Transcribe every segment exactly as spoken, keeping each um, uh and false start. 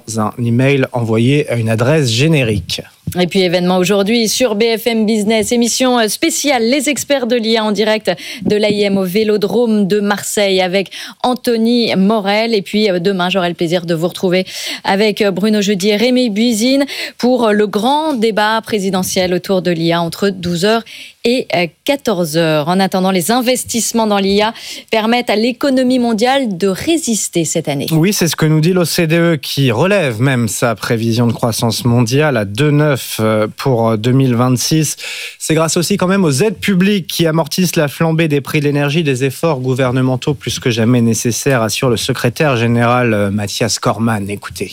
un email envoyé à une adresse générique. Et puis événement aujourd'hui sur B F M Business, émission spéciale Les experts de l'I A en direct de l'A I M au Vélodrome de Marseille avec Anthony Morel. Et puis demain, j'aurai le plaisir de vous retrouver avec Bruno Jeudi et Rémi Buisine pour le grand débat présidentiel autour de l'I A entre douze heures et quatorze heures. En attendant, les investissements dans l'I A permettent à l'économie mondiale de résister cette année. Oui, c'est ce que nous dit l'O C D E qui relève même sa prévision de croissance mondiale à deux virgule neuf pour deux mille vingt-six. C'est grâce aussi quand même aux aides publiques qui amortissent la flambée des prix de l'énergie, des efforts gouvernementaux plus que jamais nécessaires, assure le secrétaire général Mathias Cormann. Écoutez.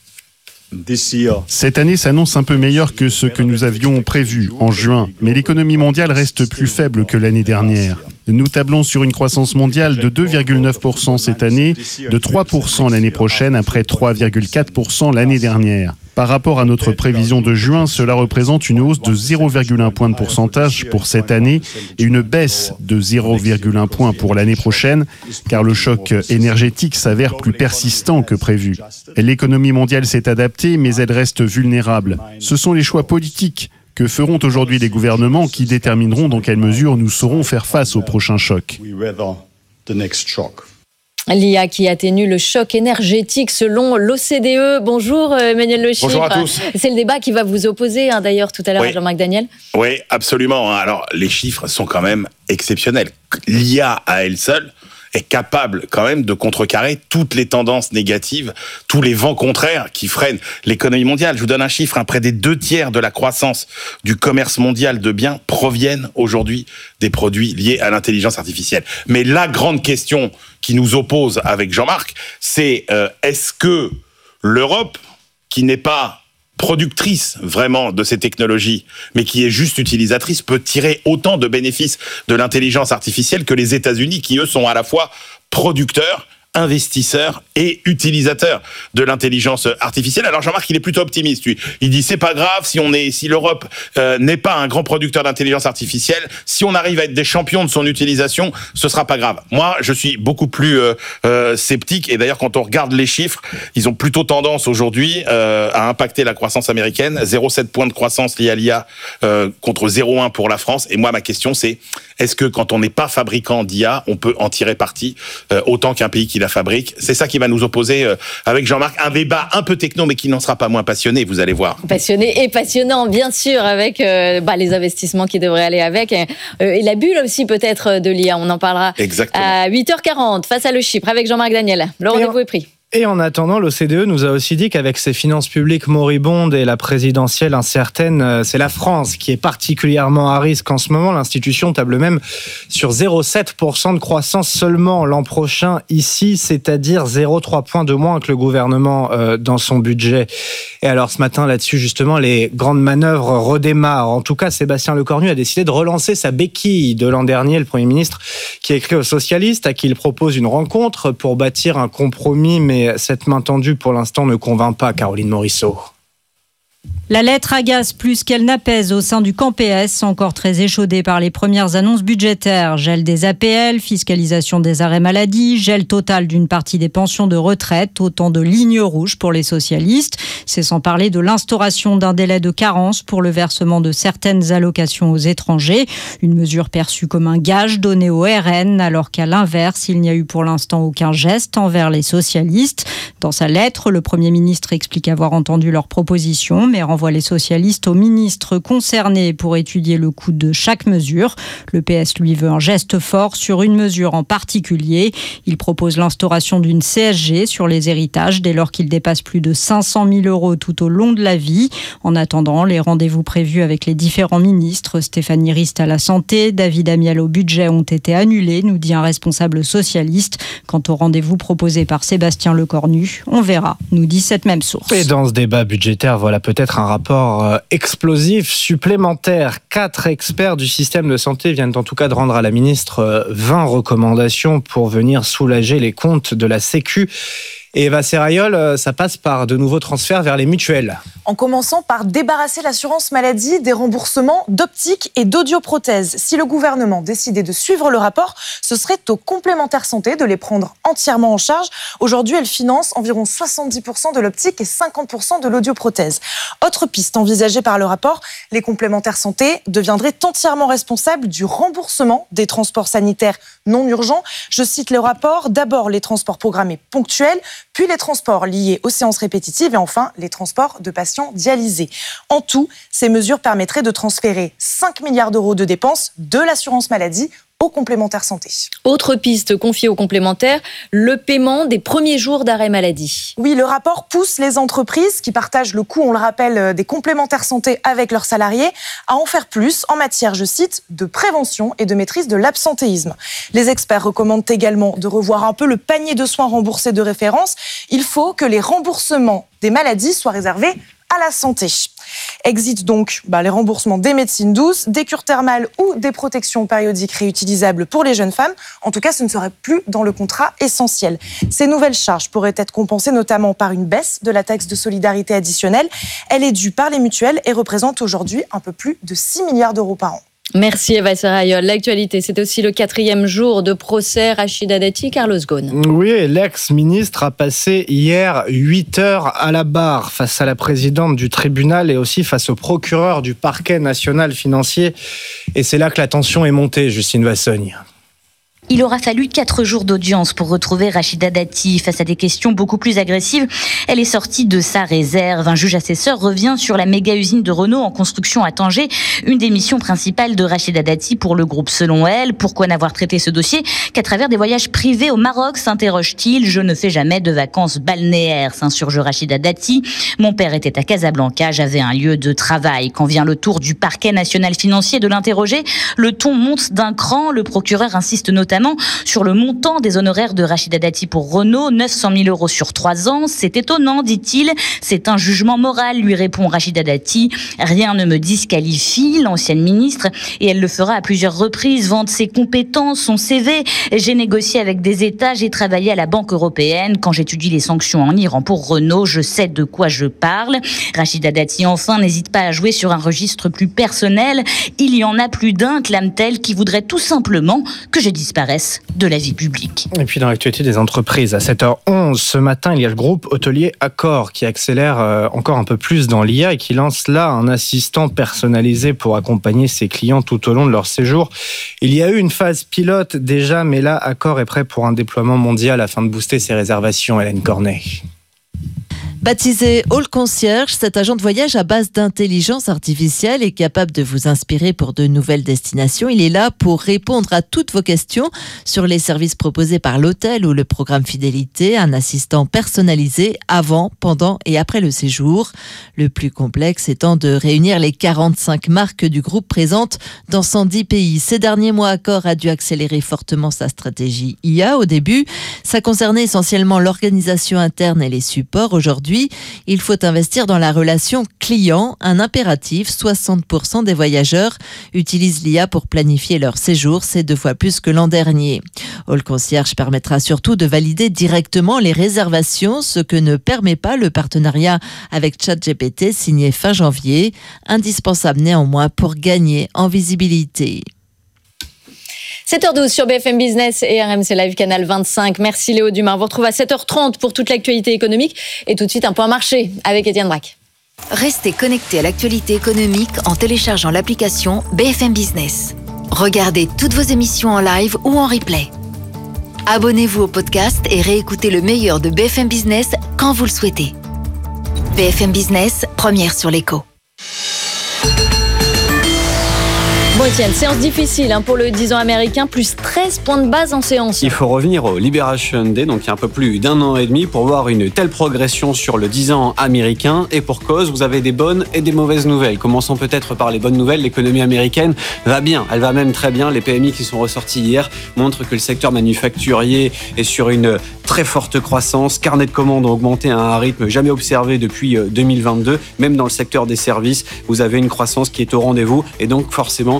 Cette année s'annonce un peu meilleure que ce que nous avions prévu en juin, mais l'économie mondiale reste plus faible que l'année dernière. Nous tablons sur une croissance mondiale de deux virgule neuf pour cent cette année, de trois pour cent l'année prochaine, après trois virgule quatre pour cent l'année dernière. Par rapport à notre prévision de juin, cela représente une hausse de zéro virgule un point de pourcentage pour cette année et une baisse de zéro virgule un point pour l'année prochaine, car le choc énergétique s'avère plus persistant que prévu. L'économie mondiale s'est adaptée, mais elle reste vulnérable. Ce sont les choix politiques que feront aujourd'hui les gouvernements qui détermineront dans quelle mesure nous saurons faire face au prochain choc. L'I A qui atténue le choc énergétique selon l'O C D E. Bonjour Emmanuel Le Chypre. Bonjour à tous. C'est le débat qui va vous opposer hein, d'ailleurs tout à l'heure oui. à Jean-Marc Daniel. Oui, absolument. Alors les chiffres sont quand même exceptionnels. L'I A à elle seule est capable quand même de contrecarrer toutes les tendances négatives, tous les vents contraires qui freinent l'économie mondiale. Je vous donne un chiffre, hein, près des deux tiers de la croissance du commerce mondial de biens proviennent aujourd'hui des produits liés à l'intelligence artificielle. Mais la grande question qui nous oppose avec Jean-Marc, c'est euh, est-ce que l'Europe, qui n'est pas productrice vraiment de ces technologies, mais qui est juste utilisatrice, peut tirer autant de bénéfices de l'intelligence artificielle que les États-Unis, qui eux sont à la fois producteurs, investisseurs et utilisateurs de l'intelligence artificielle. Alors Jean-Marc, il est plutôt optimiste, lui. Il dit c'est pas grave si on est, si l'Europe euh, n'est pas un grand producteur d'intelligence artificielle, si on arrive à être des champions de son utilisation, ce sera pas grave. Moi, je suis beaucoup plus euh, euh, sceptique. Et d'ailleurs, quand on regarde les chiffres, ils ont plutôt tendance aujourd'hui euh, à impacter la croissance américaine. zéro virgule sept points de croissance liés à l'I A euh, contre zéro virgule un pour la France. Et moi, ma question, c'est est-ce que quand on n'est pas fabricant d'I A, on peut en tirer parti euh, autant qu'un pays qui la fabrique? C'est ça qui va nous opposer euh, avec Jean-Marc. Un débat un peu techno, mais qui n'en sera pas moins passionné, vous allez voir. Passionné et passionnant, bien sûr, avec euh, bah, les investissements qui devraient aller avec. Euh, et la bulle aussi, peut-être, de l'I A. On en parlera Exactement. À huit heures quarante, face à Le Chypre, avec Jean-Marc Daniel. Le rendez-vous est pris. Et en attendant, l'O C D E nous a aussi dit qu'avec ses finances publiques moribondes et la présidentielle incertaine, c'est la France qui est particulièrement à risque en ce moment. L'institution table même sur zéro virgule sept pour cent de croissance seulement l'an prochain ici, c'est-à-dire zéro virgule trois points de moins que le gouvernement euh, dans son budget. Et alors ce matin, là-dessus, justement, les grandes manœuvres redémarrent. En tout cas, Sébastien Lecornu a décidé de relancer sa béquille de l'an dernier, le Premier ministre, qui a écrit aux socialistes à qui il propose une rencontre pour bâtir un compromis, mais cette main tendue, pour l'instant, ne convainc pas Caroline Morisseau. La lettre agace plus qu'elle n'apaise au sein du camp P S, encore très échaudé par les premières annonces budgétaires. Gel des A P L, fiscalisation des arrêts maladie, gel total d'une partie des pensions de retraite, autant de lignes rouges pour les socialistes. C'est sans parler de l'instauration d'un délai de carence pour le versement de certaines allocations aux étrangers. Une mesure perçue comme un gage donné au R N, alors qu'à l'inverse, il n'y a eu pour l'instant aucun geste envers les socialistes. Dans sa lettre, le Premier ministre explique avoir entendu leurs propositions, mais renvoie les socialistes aux ministres concernés pour étudier le coût de chaque mesure. Le P S, lui, veut un geste fort sur une mesure en particulier. Il propose l'instauration d'une C S G sur les héritages dès lors qu'ils dépassent plus de cinq cent mille euros tout au long de la vie. En attendant, les rendez-vous prévus avec les différents ministres, Stéphanie Rist à la santé, David Amiel au budget, ont été annulés, nous dit un responsable socialiste. Quant au rendez-vous proposé par Sébastien Lecornu, on verra, nous dit cette même source. Et dans ce débat budgétaire, voilà peut-être un rapport explosif supplémentaire. Quatre experts du système de santé viennent en tout cas de rendre à la ministre vingt recommandations pour venir soulager les comptes de la Sécu Et Eva Serrayol, ça passe par de nouveaux transferts vers les mutuelles. En commençant par débarrasser l'assurance maladie des remboursements d'optique et d'audioprothèses. Si le gouvernement décidait de suivre le rapport, ce serait aux complémentaires santé de les prendre entièrement en charge. Aujourd'hui, elles financent environ soixante-dix pour cent de l'optique et cinquante pour cent de l'audioprothèse. Autre piste envisagée par le rapport, les complémentaires santé deviendraient entièrement responsables du remboursement des transports sanitaires non urgents. Je cite le rapport, d'abord les transports programmés ponctuels, puis les transports liés aux séances répétitives et enfin les transports de patients dialysés. En tout, ces mesures permettraient de transférer cinq milliards d'euros de dépenses de l'assurance maladie aux complémentaires santé. Autre piste confiée aux complémentaires, le paiement des premiers jours d'arrêt maladie. Oui, le rapport pousse les entreprises qui partagent le coût, on le rappelle, des complémentaires santé avec leurs salariés à en faire plus en matière, je cite, de prévention et de maîtrise de l'absentéisme. Les experts recommandent également de revoir un peu le panier de soins remboursés de référence. Il faut que les remboursements des maladies soient réservés à la santé. Exit donc bah, les remboursements des médecines douces, des cures thermales ou des protections périodiques réutilisables pour les jeunes femmes. En tout cas, ce ne serait plus dans le contrat essentiel. Ces nouvelles charges pourraient être compensées notamment par une baisse de la taxe de solidarité additionnelle. Elle est due par les mutuelles et représente aujourd'hui un peu plus de six milliards d'euros par an. Merci Eva Serrayol. L'actualité, c'est aussi le quatrième jour de procès Rachida Dati, Carlos Ghosn. Oui, l'ex-ministre a passé hier huit heures à la barre face à la présidente du tribunal et aussi face au procureur du parquet national financier. Et c'est là que la tension est montée, Justine Vassogne. Il aura fallu quatre jours d'audience pour retrouver Rachida Dati. Face à des questions beaucoup plus agressives, elle est sortie de sa réserve. Un juge assesseur revient sur la méga-usine de Renault en construction à Tanger, une des missions principales de Rachida Dati pour le groupe. Selon elle, pourquoi n'avoir traité ce dossier qu'à travers des voyages privés au Maroc, s'interroge-t-il. Je ne fais jamais de vacances balnéaires, s'insurge Rachida Dati. Mon père était à Casablanca, j'avais un lieu de travail. Quand vient le tour du parquet national financier de l'interroger, le ton monte d'un cran. Le procureur insiste notamment sur le montant des honoraires de Rachida Dati pour Renault, neuf cent mille euros sur trois ans. C'est étonnant, dit-il. C'est un jugement moral, lui répond Rachida Dati. Rien ne me disqualifie, l'ancienne ministre, et elle le fera à plusieurs reprises, vante ses compétences, son C V. J'ai négocié avec des États, j'ai travaillé à la Banque européenne. Quand j'étudie les sanctions en Iran pour Renault, je sais de quoi je parle. Rachida Dati, enfin, n'hésite pas à jouer sur un registre plus personnel. Il y en a plus d'un, clame-t-elle, qui voudrait tout simplement que je disparaisse de la vie publique. Et puis dans l'actualité des entreprises, à sept heures onze ce matin, il y a le groupe hôtelier Accor qui accélère encore un peu plus dans l'I A et qui lance là un assistant personnalisé pour accompagner ses clients tout au long de leur séjour. Il y a eu une phase pilote déjà, mais là, Accor est prêt pour un déploiement mondial afin de booster ses réservations. Hélène Cornet. Baptisé All Concierge, cet agent de voyage à base d'intelligence artificielle est capable de vous inspirer pour de nouvelles destinations. Il est là pour répondre à toutes vos questions sur les services proposés par l'hôtel ou le programme fidélité. Un assistant personnalisé avant, pendant et après le séjour. Le plus complexe étant de réunir les quarante-cinq marques du groupe présentes dans cent dix pays. Ces derniers mois, Accor a dû accélérer fortement sa stratégie I A. Au début, ça concernait essentiellement l'organisation interne et les supports. Aujourd'hui, il faut investir dans la relation client, un impératif. soixante pour cent des voyageurs utilisent l'I A pour planifier leur séjour, c'est deux fois plus que l'an dernier. All Concierge permettra surtout de valider directement les réservations, ce que ne permet pas le partenariat avec ChatGPT signé fin janvier, indispensable néanmoins pour gagner en visibilité. sept heures douze sur B F M Business et R M C Live Canal vingt-cinq. Merci Léo Dumas. On vous retrouve à sept heures trente pour toute l'actualité économique. Et tout de suite, un point marché avec Étienne Braque. Restez connectés à l'actualité économique en téléchargeant l'application B F M Business. Regardez toutes vos émissions en live ou en replay. Abonnez-vous au podcast et réécoutez le meilleur de B F M Business quand vous le souhaitez. B F M Business, première sur l'écho. Bon Étienne, séance difficile hein, pour le dix ans américain, plus treize points de base en séance. Il faut revenir au Liberation Day, donc il y a un peu plus d'un an et demi, pour voir une telle progression sur le dix ans américain. Et pour cause, vous avez des bonnes et des mauvaises nouvelles. Commençons peut-être par les bonnes nouvelles. L'économie américaine va bien, elle va même très bien. Les P M I qui sont ressortis hier montrent que le secteur manufacturier est sur une très forte croissance. Carnet de commandes ont augmenté à un rythme jamais observé depuis deux mille vingt-deux. Même dans le secteur des services, vous avez une croissance qui est au rendez-vous. Et donc forcément,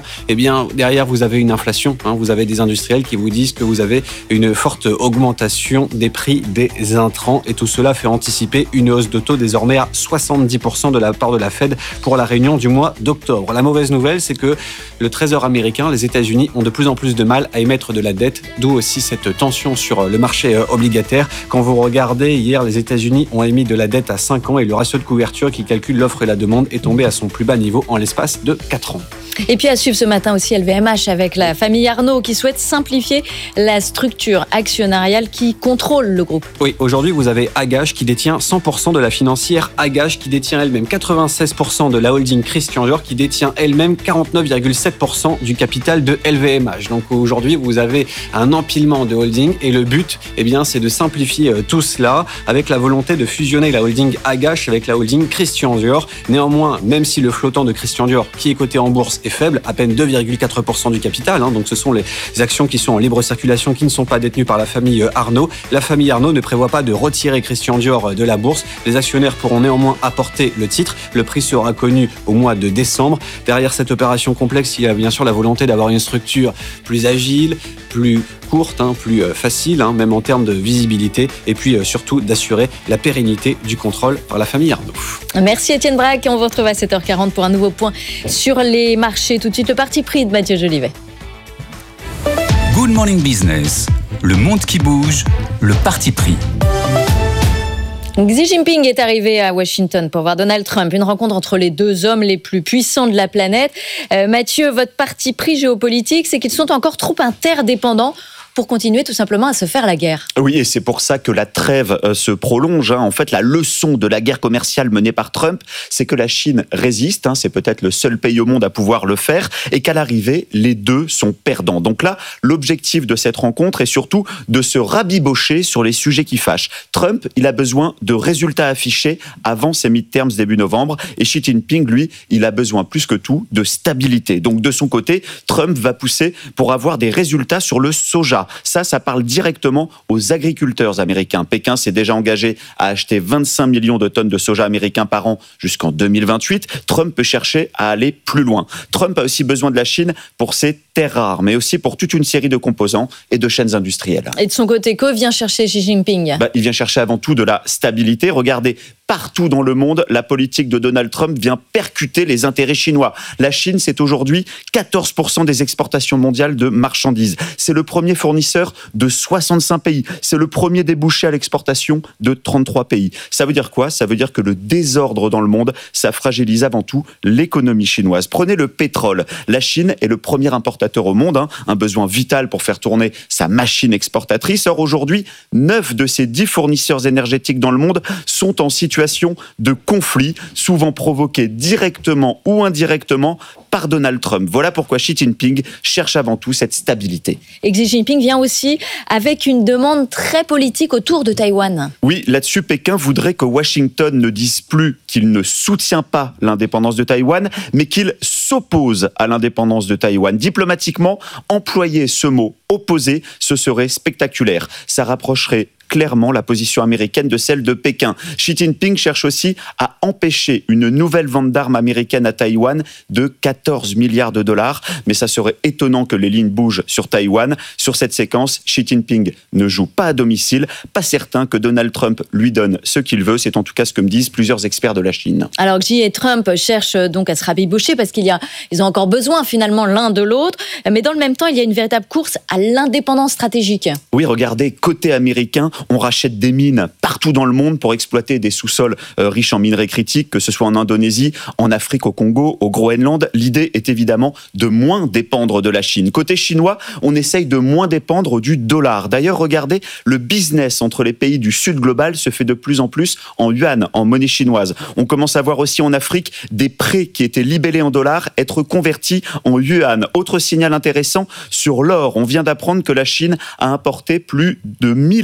temps, eh bien, derrière, vous avez une inflation. Hein, vous avez des industriels qui vous disent que vous avez une forte augmentation des prix des intrants. Et tout cela fait anticiper une hausse de taux désormais à soixante-dix pour cent de la part de la Fed pour la réunion du mois d'octobre. La mauvaise nouvelle, c'est que le Trésor américain, les États-Unis, ont de plus en plus de mal à émettre de la dette, d'où aussi cette tension sur le marché obligataire. Quand vous regardez, hier, les États-Unis ont émis de la dette à cinq ans et le ratio de couverture qui calcule l'offre et la demande est tombé à son plus bas niveau en l'espace de quatre ans. Et puis à suivre ce matin aussi L V M H avec la famille Arnault qui souhaite simplifier la structure actionnariale qui contrôle le groupe. Oui, aujourd'hui vous avez Agache qui détient cent pour cent de la financière Agache, qui détient elle-même quatre-vingt-seize pour cent de la holding Christian Dior, qui détient elle-même quarante-neuf virgule sept pour cent du capital de L V M H. Donc aujourd'hui vous avez un empilement de holding et le but, eh bien, c'est de simplifier tout cela avec la volonté de fusionner la holding Agache avec la holding Christian Dior. Néanmoins, même si le flottant de Christian Dior qui est coté en bourse est faible, à peine deux virgule quatre pour cent du capital, hein, donc ce sont les actions qui sont en libre circulation qui ne sont pas détenues par la famille Arnault. La famille Arnault ne prévoit pas de retirer Christian Dior de la bourse. Les actionnaires pourront néanmoins apporter le titre. Le prix sera connu au mois de décembre. Derrière cette opération complexe, il y a bien sûr la volonté d'avoir une structure plus agile, plus courte, hein, plus facile, hein, même en termes de visibilité, et puis euh, surtout d'assurer la pérennité du contrôle par la famille Arnault. Merci Étienne Braque, on vous retrouve à sept heures quarante pour un nouveau point sur les marchés. Tout de suite, le parti pris de Mathieu Jolivet. Good Morning Business, le monde qui bouge, le parti pris. Xi Jinping est arrivé à Washington pour voir Donald Trump, une rencontre entre les deux hommes les plus puissants de la planète. Euh, Mathieu, votre parti pris géopolitique, c'est qu'ils sont encore trop interdépendants pour continuer tout simplement à se faire la guerre. Oui, et c'est pour ça que la trêve euh, se prolonge. Hein. En fait, la leçon de la guerre commerciale menée par Trump, c'est que la Chine résiste. Hein. C'est peut-être le seul pays au monde à pouvoir le faire. Et qu'à l'arrivée, les deux sont perdants. Donc là, l'objectif de cette rencontre est surtout de se rabibocher sur les sujets qui fâchent. Trump, il a besoin de résultats affichés avant ses midterms début novembre. Et Xi Jinping, lui, il a besoin plus que tout de stabilité. Donc de son côté, Trump va pousser pour avoir des résultats sur le soja. Ça, ça parle directement aux agriculteurs américains. Pékin s'est déjà engagé à acheter vingt-cinq millions de tonnes de soja américain par an jusqu'en deux mille vingt-huit. Trump peut chercher à aller plus loin. Trump a aussi besoin de la Chine pour ses terres rares, mais aussi pour toute une série de composants et de chaînes industrielles. Et de son côté, que vient chercher Xi Jinping ? bah, Il vient chercher avant tout de la stabilité. Regardez, partout dans le monde, la politique de Donald Trump vient percuter les intérêts chinois. La Chine, c'est aujourd'hui quatorze pour cent des exportations mondiales de marchandises. C'est le premier fournisseur de soixante-cinq pays. C'est le premier débouché à l'exportation de trente-trois pays. Ça veut dire quoi ? Ça veut dire que le désordre dans le monde, ça fragilise avant tout l'économie chinoise. Prenez le pétrole. La Chine est le premier importateur au monde, hein, un besoin vital pour faire tourner sa machine exportatrice. Or, aujourd'hui, neuf de ces dix fournisseurs énergétiques dans le monde sont en situation de conflit, souvent provoqués directement ou indirectement par Donald Trump. Voilà pourquoi Xi Jinping cherche avant tout cette stabilité. Et Xi Jinping vient aussi avec une demande très politique autour de Taïwan. Oui, là-dessus, Pékin voudrait que Washington ne dise plus qu'il ne soutient pas l'indépendance de Taïwan, mais qu'il s'oppose à l'indépendance de Taïwan. Diplomatiquement, employer ce mot « opposé », ce serait spectaculaire. Ça rapprocherait clairement la position américaine de celle de Pékin. Xi Jinping cherche aussi à empêcher une nouvelle vente d'armes américaines à Taïwan de quatorze milliards de dollars. Mais ça serait étonnant que les lignes bougent sur Taïwan. Sur cette séquence, Xi Jinping ne joue pas à domicile. Pas certain que Donald Trump lui donne ce qu'il veut. C'est en tout cas ce que me disent plusieurs experts de la Chine. Alors Xi et Trump cherchent donc à se rabibocher parce qu'il y a, ils ont encore besoin finalement l'un de l'autre. Mais dans le même temps, il y a une véritable course à l'indépendance stratégique. Oui, regardez, côté américain, on rachète des mines partout dans le monde pour exploiter des sous-sols euh, riches en minerais critiques, que ce soit en Indonésie, en Afrique, au Congo, au Groenland. L'idée est évidemment de moins dépendre de la Chine. Côté chinois, on essaye de moins dépendre du dollar. D'ailleurs, regardez, le business entre les pays du sud global se fait de plus en plus en yuan, en monnaie chinoise. On commence à voir aussi en Afrique des prêts qui étaient libellés en dollars être convertis en yuan. Autre signal intéressant, sur l'or, on vient d'apprendre que la Chine a importé plus de mille tonnes d'or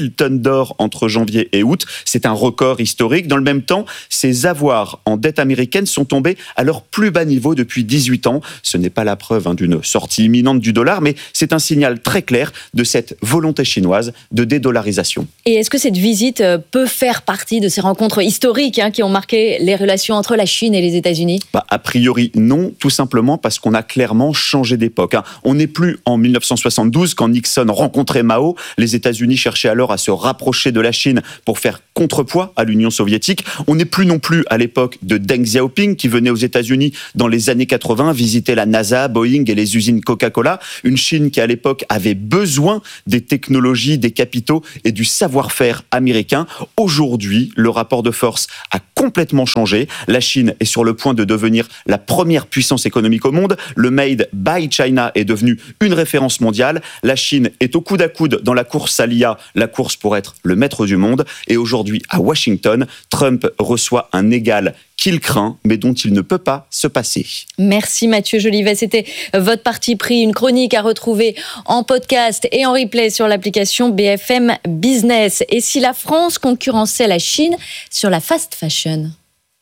d'or entre janvier et août. C'est un record historique. Dans le même temps, ses avoirs en dette américaine sont tombés à leur plus bas niveau depuis dix-huit ans. Ce n'est pas la preuve hein, d'une sortie imminente du dollar, mais c'est un signal très clair de cette volonté chinoise de dédollarisation. Et est-ce que cette visite peut faire partie de ces rencontres historiques hein, qui ont marqué les relations entre la Chine et les États-Unis ? Bah, a priori, non, tout simplement parce qu'on a clairement changé d'époque. Hein. On n'est plus en mille neuf cent soixante-douze quand Nixon rencontrait Mao. Les États-Unis cherchaient alors à se rapprocher de la Chine pour faire contrepoids à l'Union soviétique. On n'est plus non plus à l'époque de Deng Xiaoping qui venait aux États-Unis dans les années quatre-vingts visiter la NASA, Boeing et les usines Coca-Cola. Une Chine qui à l'époque avait besoin des technologies, des capitaux et du savoir-faire américain. Aujourd'hui, le rapport de force a complètement changé. La Chine est sur le point de devenir la première puissance économique au monde. Le Made by China est devenu une référence mondiale. La Chine est au coude à coude dans la course à l'I A, la course pour être le maître du monde. Et aujourd'hui, à Washington, Trump reçoit un égal qu'il craint, mais dont il ne peut pas se passer. Merci Mathieu Jolivet. C'était votre parti pris, une chronique à retrouver en podcast et en replay sur l'application B F M Business. Et si la France concurrençait la Chine sur la fast fashion ?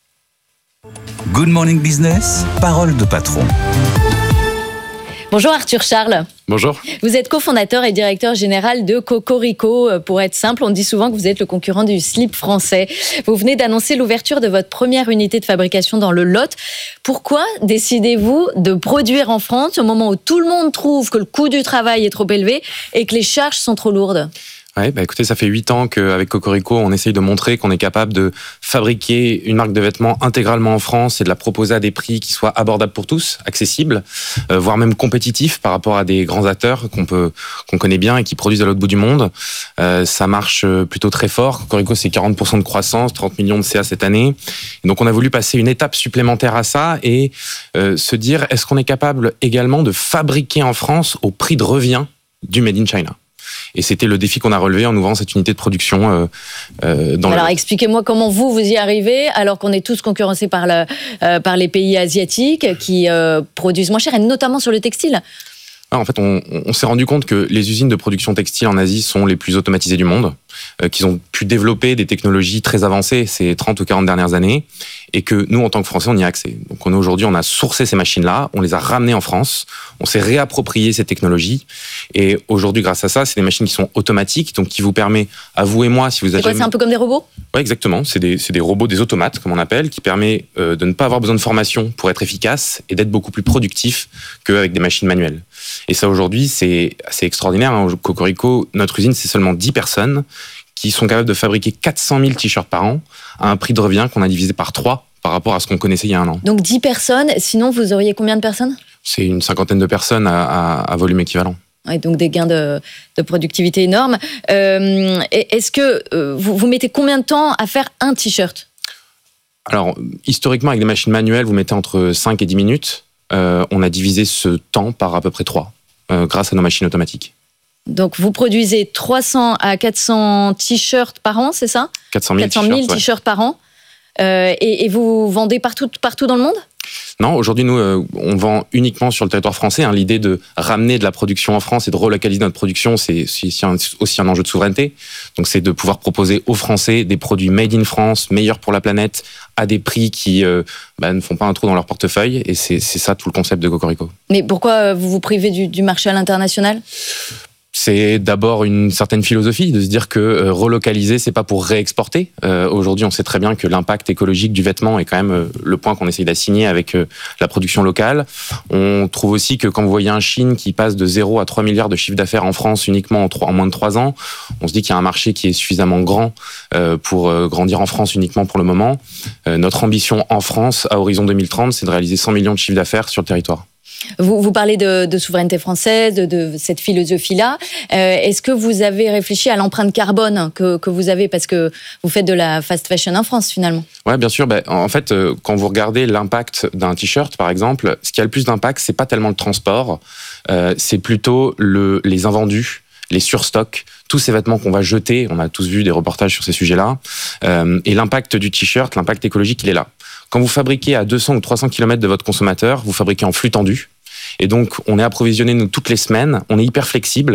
Good Morning Business, parole de patron. Bonjour Arthur Charles. Bonjour. Vous êtes cofondateur et directeur général de Cocorico. Pour être simple, on dit souvent que vous êtes le concurrent du slip français. Vous venez d'annoncer l'ouverture de votre première unité de fabrication dans le Lot. Pourquoi décidez-vous de produire en France au moment où tout le monde trouve que le coût du travail est trop élevé et que les charges sont trop lourdes ? Ouais, bah écoutez, ça fait huit ans qu'avec Cocorico, on essaye de montrer qu'on est capable de fabriquer une marque de vêtements intégralement en France et de la proposer à des prix qui soient abordables pour tous, accessibles, euh, voire même compétitifs par rapport à des grands acteurs qu'on peut, qu'on connaît bien et qui produisent à l'autre bout du monde. Euh, ça marche plutôt très fort. Cocorico, c'est quarante pour cent de croissance, trente millions de C A cette année. Et donc, on a voulu passer une étape supplémentaire à ça et euh, se dire, est-ce qu'on est capable également de fabriquer en France au prix de revient du Made in China ? Et c'était le défi qu'on a relevé en ouvrant cette unité de production. Euh, euh, dans Alors le... expliquez-moi comment vous, vous y arrivez, alors qu'on est tous concurrencés par, le, euh, par les pays asiatiques qui euh, produisent moins cher, et notamment sur le textile. En fait, on, on s'est rendu compte que les usines de production textile en Asie sont les plus automatisées du monde, euh, qu'ils ont pu développer des technologies très avancées ces trente ou quarante dernières années, et que nous, en tant que Français, on y a accès. Donc on, aujourd'hui, on a sourcé ces machines-là, on les a ramenées en France, on s'est réapproprié ces technologies, et aujourd'hui, grâce à ça, c'est des machines qui sont automatiques, donc qui vous permet, à vous et moi, si vous avez... C'est quoi, jamais... c'est un peu comme des robots ? Oui, exactement. C'est des, c'est des robots, des automates, comme on appelle, qui permet euh, de ne pas avoir besoin de formation pour être efficace et d'être beaucoup plus productif qu'avec des machines manuelles. Et ça, aujourd'hui, c'est assez extraordinaire. Hein. Cocorico, notre usine, c'est seulement dix personnes qui sont capables de fabriquer quatre cent mille t-shirts par an à un prix de revient qu'on a divisé par trois par rapport à ce qu'on connaissait il y a un an. Donc dix personnes, sinon vous auriez combien de personnes ? C'est une cinquantaine de personnes à, à, à volume équivalent. Et donc des gains de, de productivité énormes. Euh, est-ce que euh, vous, vous mettez combien de temps à faire un t-shirt ? Alors, historiquement, avec des machines manuelles, vous mettez entre cinq et dix minutes. Euh, on a divisé ce temps par à peu près trois, euh, grâce à nos machines automatiques. Donc, vous produisez trois cents à quatre cents t-shirts par an, c'est ça ? quatre cent mille t-shirts, t-shirts ouais. par an. Euh, et, et vous vendez partout, partout dans le monde ? Non, aujourd'hui, nous, euh, on vend uniquement sur le territoire français. Hein. L'idée de ramener de la production en France et de relocaliser notre production, c'est aussi un, aussi un enjeu de souveraineté. Donc, c'est de pouvoir proposer aux Français des produits made in France, meilleurs pour la planète, à des prix qui euh, bah, ne font pas un trou dans leur portefeuille. Et c'est, c'est ça tout le concept de Cocorico. Mais pourquoi vous vous privez du, du marché à l'international ? C'est d'abord une certaine philosophie de se dire que euh, relocaliser, c'est pas pour réexporter. Euh, aujourd'hui, on sait très bien que l'impact écologique du vêtement est quand même euh, le point qu'on essaye d'assigner avec euh, la production locale. On trouve aussi que quand vous voyez un Chine qui passe de zéro à trois milliards de chiffre d'affaires en France uniquement en, trois, en moins de trois ans, on se dit qu'il y a un marché qui est suffisamment grand euh, pour euh, grandir en France uniquement pour le moment. Euh, notre ambition en France, à horizon deux mille trente, c'est de réaliser cent millions de chiffre d'affaires sur le territoire. Vous, vous parlez de, de souveraineté française, de, de cette philosophie-là. Euh, est-ce que vous avez réfléchi à l'empreinte carbone que, que vous avez, parce que vous faites de la fast fashion en France, finalement ? Oui, bien sûr. Ben, en fait, euh, quand vous regardez l'impact d'un t-shirt, par exemple, ce qui a le plus d'impact, c'est pas tellement le transport, euh, c'est plutôt le, les invendus, les surstocks, tous ces vêtements qu'on va jeter. On a tous vu des reportages sur ces sujets-là. Euh, et l'impact du t-shirt, l'impact écologique, il est là. Quand vous fabriquez à deux cents ou trois cents kilomètres de votre consommateur, vous fabriquez en flux tendu. Et donc, on est approvisionné, nous, toutes les semaines. On est hyper flexible.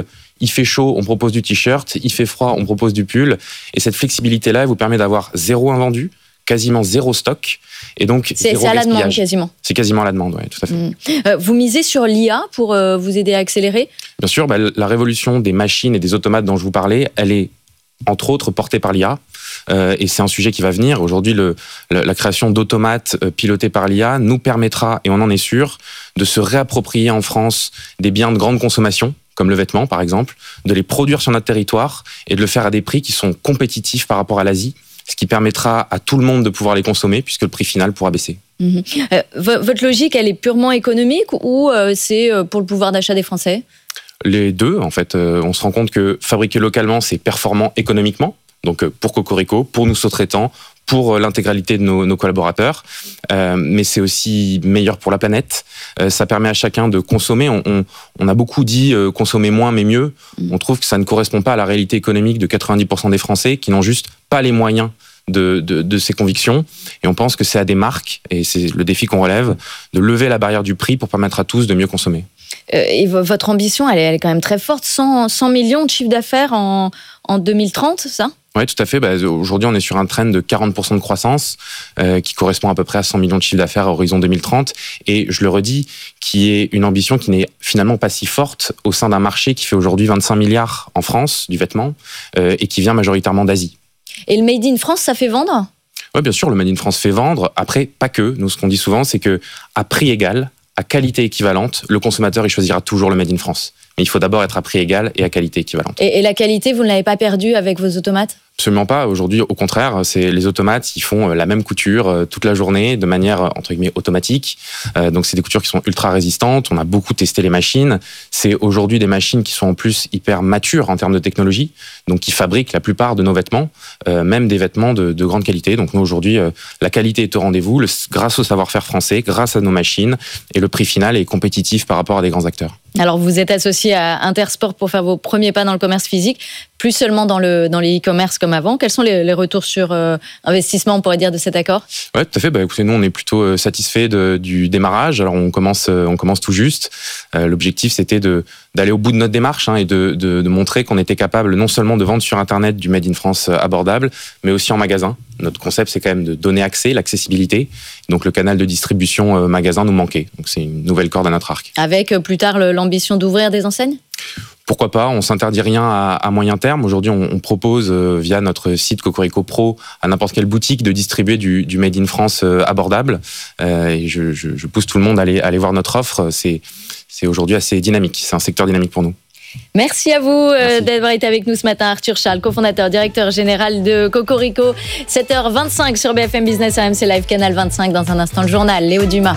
Il fait chaud, on propose du t-shirt. Il fait froid, on propose du pull. Et cette flexibilité-là, elle vous permet d'avoir zéro invendu, quasiment zéro stock. Et donc, c'est, zéro c'est à la demande, gaspillage. quasiment. C'est quasiment à la demande, oui, tout à fait. Mmh. Euh, vous misez sur l'I A pour euh, vous aider à accélérer ? Bien sûr, bah, la révolution des machines et des automates dont je vous parlais, elle est entre autres portée par l'I A. Euh, et c'est un sujet qui va venir. Aujourd'hui, le, le, la création d'automates euh, pilotés par l'I A nous permettra, et on en est sûr, de se réapproprier en France des biens de grande consommation, comme le vêtement par exemple, de les produire sur notre territoire et de le faire à des prix qui sont compétitifs par rapport à l'Asie, ce qui permettra à tout le monde de pouvoir les consommer puisque le prix final pourra baisser. Mmh. Euh, votre logique, elle est purement économique ou euh, c'est pour le pouvoir d'achat des Français ? Les deux, en fait. Euh, on se rend compte que fabriquer localement, c'est performant économiquement. Donc pour Cocorico, pour nous sous-traitants, pour l'intégralité de nos, nos collaborateurs, euh, mais c'est aussi meilleur pour la planète. Euh, ça permet à chacun de consommer. On, on, on a beaucoup dit euh, consommer moins mais mieux. On trouve que ça ne correspond pas à la réalité économique de quatre-vingt-dix pour cent des Français qui n'ont juste pas les moyens de, de, de ces convictions. Et on pense que c'est à des marques, et c'est le défi qu'on relève, de lever la barrière du prix pour permettre à tous de mieux consommer. Euh, et votre ambition, elle est, elle est quand même très forte. cent, cent millions de chiffre d'affaires en, en deux mille trente, c'est ça ? Oui, tout à fait. Bah, aujourd'hui, on est sur un trend de quarante pour cent de croissance euh, qui correspond à peu près à cent millions de chiffre d'affaires à horizon deux mille trente. Et je le redis, qui est une ambition qui n'est finalement pas si forte au sein d'un marché qui fait aujourd'hui vingt-cinq milliards en France du vêtement euh, et qui vient majoritairement d'Asie. Et le Made in France, ça fait vendre ? Oui, bien sûr, le Made in France fait vendre. Après, pas que. Nous, ce qu'on dit souvent, c'est que à prix égal, à qualité équivalente, le consommateur, il choisira toujours le Made in France. Mais il faut d'abord être à prix égal et à qualité équivalente. Et, et la qualité, vous ne l'avez pas perdue avec vos automates ? Absolument pas. Aujourd'hui, au contraire, c'est les automates, ils font la même couture toute la journée de manière entre guillemets automatique. Euh, donc c'est des coutures qui sont ultra résistantes. On a beaucoup testé les machines. C'est aujourd'hui des machines qui sont en plus hyper matures en termes de technologie, donc qui fabriquent la plupart de nos vêtements, euh, même des vêtements de, de grande qualité. Donc nous aujourd'hui, euh, la qualité est au rendez-vous, le, grâce au savoir-faire français, grâce à nos machines, et le prix final est compétitif par rapport à des grands acteurs. Alors vous êtes associé à Intersport pour faire vos premiers pas dans le commerce physique, plus seulement dans le dans les e-commerce comme avant. Quels sont les, les retours sur euh, investissement, on pourrait dire, de cet accord ? Ouais, tout à fait. Bah, écoutez, nous on est plutôt satisfaits de, du démarrage. Alors on commence, on commence tout juste. Euh, l'objectif c'était de d'aller au bout de notre démarche hein, et de, de, de montrer qu'on était capable non seulement de vendre sur Internet du Made in France abordable, mais aussi en magasin. Notre concept, c'est quand même de donner accès, l'accessibilité. Donc le canal de distribution euh, magasin nous manquait. Donc c'est une nouvelle corde à notre arc. Avec euh, plus tard le, l'ambition d'ouvrir des enseignes ? Pourquoi pas ? On s'interdit rien à, à moyen terme. Aujourd'hui, on, on propose euh, via notre site Cocorico Pro à n'importe quelle boutique de distribuer du, du Made in France euh, abordable. Euh, et je, je, je pousse tout le monde à aller, à aller voir notre offre. C'est, c'est aujourd'hui assez dynamique. C'est un secteur dynamique pour nous. Merci à vous euh, d'avoir été avec nous ce matin. Arthur Charles, cofondateur, directeur général de Cocorico. sept heures vingt-cinq sur B F M Business, R M C Live, Canal vingt-cinq. Dans un instant, le journal. Léo Dumas.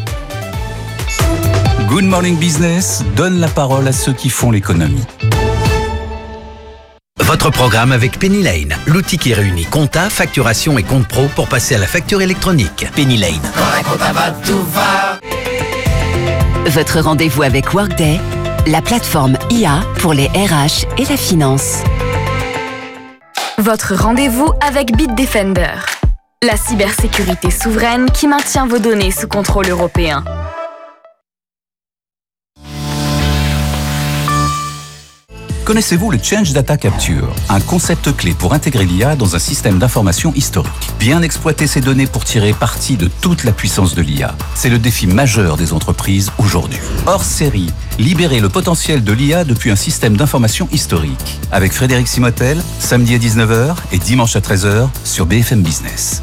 Good Morning Business donne la parole à ceux qui font l'économie. Votre programme avec Penny Lane, l'outil qui réunit compta, facturation et compte pro pour passer à la facture électronique. Penny Lane. Votre rendez-vous avec Workday, la plateforme I A pour les R H et la finance. Votre rendez-vous avec Bitdefender, la cybersécurité souveraine qui maintient vos données sous contrôle européen. Connaissez-vous le Change Data Capture, un concept clé pour intégrer l'I A dans un système d'information historique? Bien exploiter ces données pour tirer parti de toute la puissance de l'I A. C'est le défi majeur des entreprises aujourd'hui. Hors série, libérer le potentiel de l'I A depuis un système d'information historique. Avec Frédéric Simotel, samedi à dix-neuf heures et dimanche à treize heures sur B F M Business.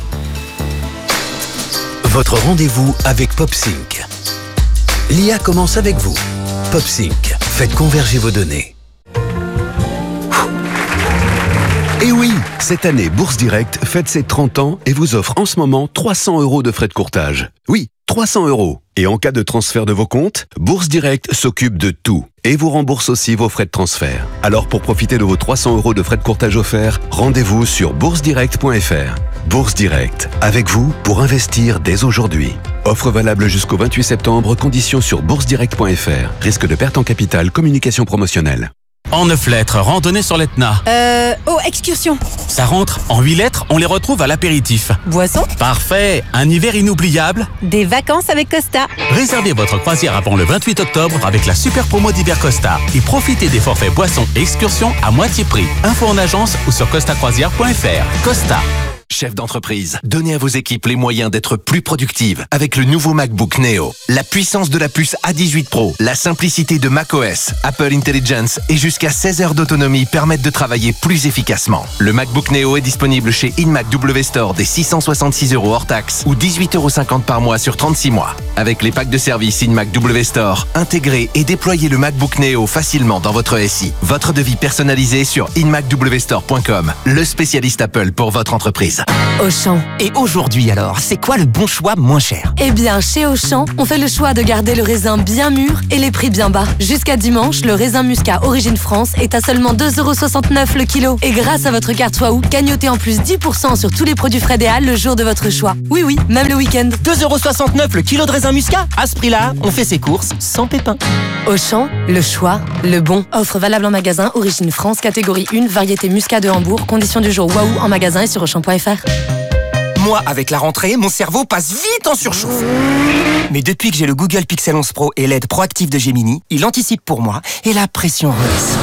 Votre rendez-vous avec PopSync. L'I A commence avec vous. PopSync, faites converger vos données. Et oui, cette année, Bourse Direct fête ses trente ans et vous offre en ce moment trois cents euros de frais de courtage. Oui, trois cents euros. Et en cas de transfert de vos comptes, Bourse Direct s'occupe de tout et vous rembourse aussi vos frais de transfert. Alors pour profiter de vos trois cents euros de frais de courtage offerts, rendez-vous sur bourse direct point f r. Bourse Direct, avec vous pour investir dès aujourd'hui. Offre valable jusqu'au vingt-huit septembre, conditions sur bourse direct point f r. Risque de perte en capital, communication promotionnelle. En neuf lettres, randonnée sur l'Etna. Euh... Oh, excursion. Ça rentre. En huit lettres, on les retrouve à l'apéritif. Boisson. Parfait. Un hiver inoubliable. Des vacances avec Costa. Réservez votre croisière avant le vingt-huit octobre avec la super promo d'hiver Costa. Et profitez des forfaits boissons et excursions à moitié prix. Info en agence ou sur costa croisière point f r. Costa. Chef d'entreprise, donnez à vos équipes les moyens d'être plus productives avec le nouveau MacBook Neo. La puissance de la puce A dix-huit Pro, la simplicité de macOS, Apple Intelligence et jusqu'à seize heures d'autonomie permettent de travailler plus efficacement. Le MacBook Neo est disponible chez InMac W Store dès six cent soixante-six euros hors taxe ou dix-huit euros cinquante par mois sur trente-six mois. Avec les packs de service InMac W Store, intégrez et déployez le MacBook Neo facilement dans votre S I. Votre devis personnalisé sur in mac w store point com, le spécialiste Apple pour votre entreprise. Auchan. Et aujourd'hui alors, c'est quoi le bon choix moins cher? Eh bien, chez Auchan, on fait le choix de garder le raisin bien mûr et les prix bien bas. Jusqu'à dimanche, le raisin muscat Origine France est à seulement deux euros soixante-neuf le kilo. Et grâce à votre carte Waouh, gagnotez en plus dix pour cent sur tous les produits frais des Halles le jour de votre choix. Oui, oui, même le week-end. deux euros soixante-neuf le kilo de raisin muscat? À ce prix-là, on fait ses courses sans pépin. Auchan, le choix, le bon. Offre valable en magasin, Origine France, catégorie un, variété muscat de Hambourg. Conditions du jour Waouh en magasin et sur auchan point f r. Moi, avec la rentrée, mon cerveau passe vite en surchauffe. Mais depuis que j'ai le Google Pixel onze Pro et l'aide proactive de Gemini, il anticipe pour moi et la pression redescend.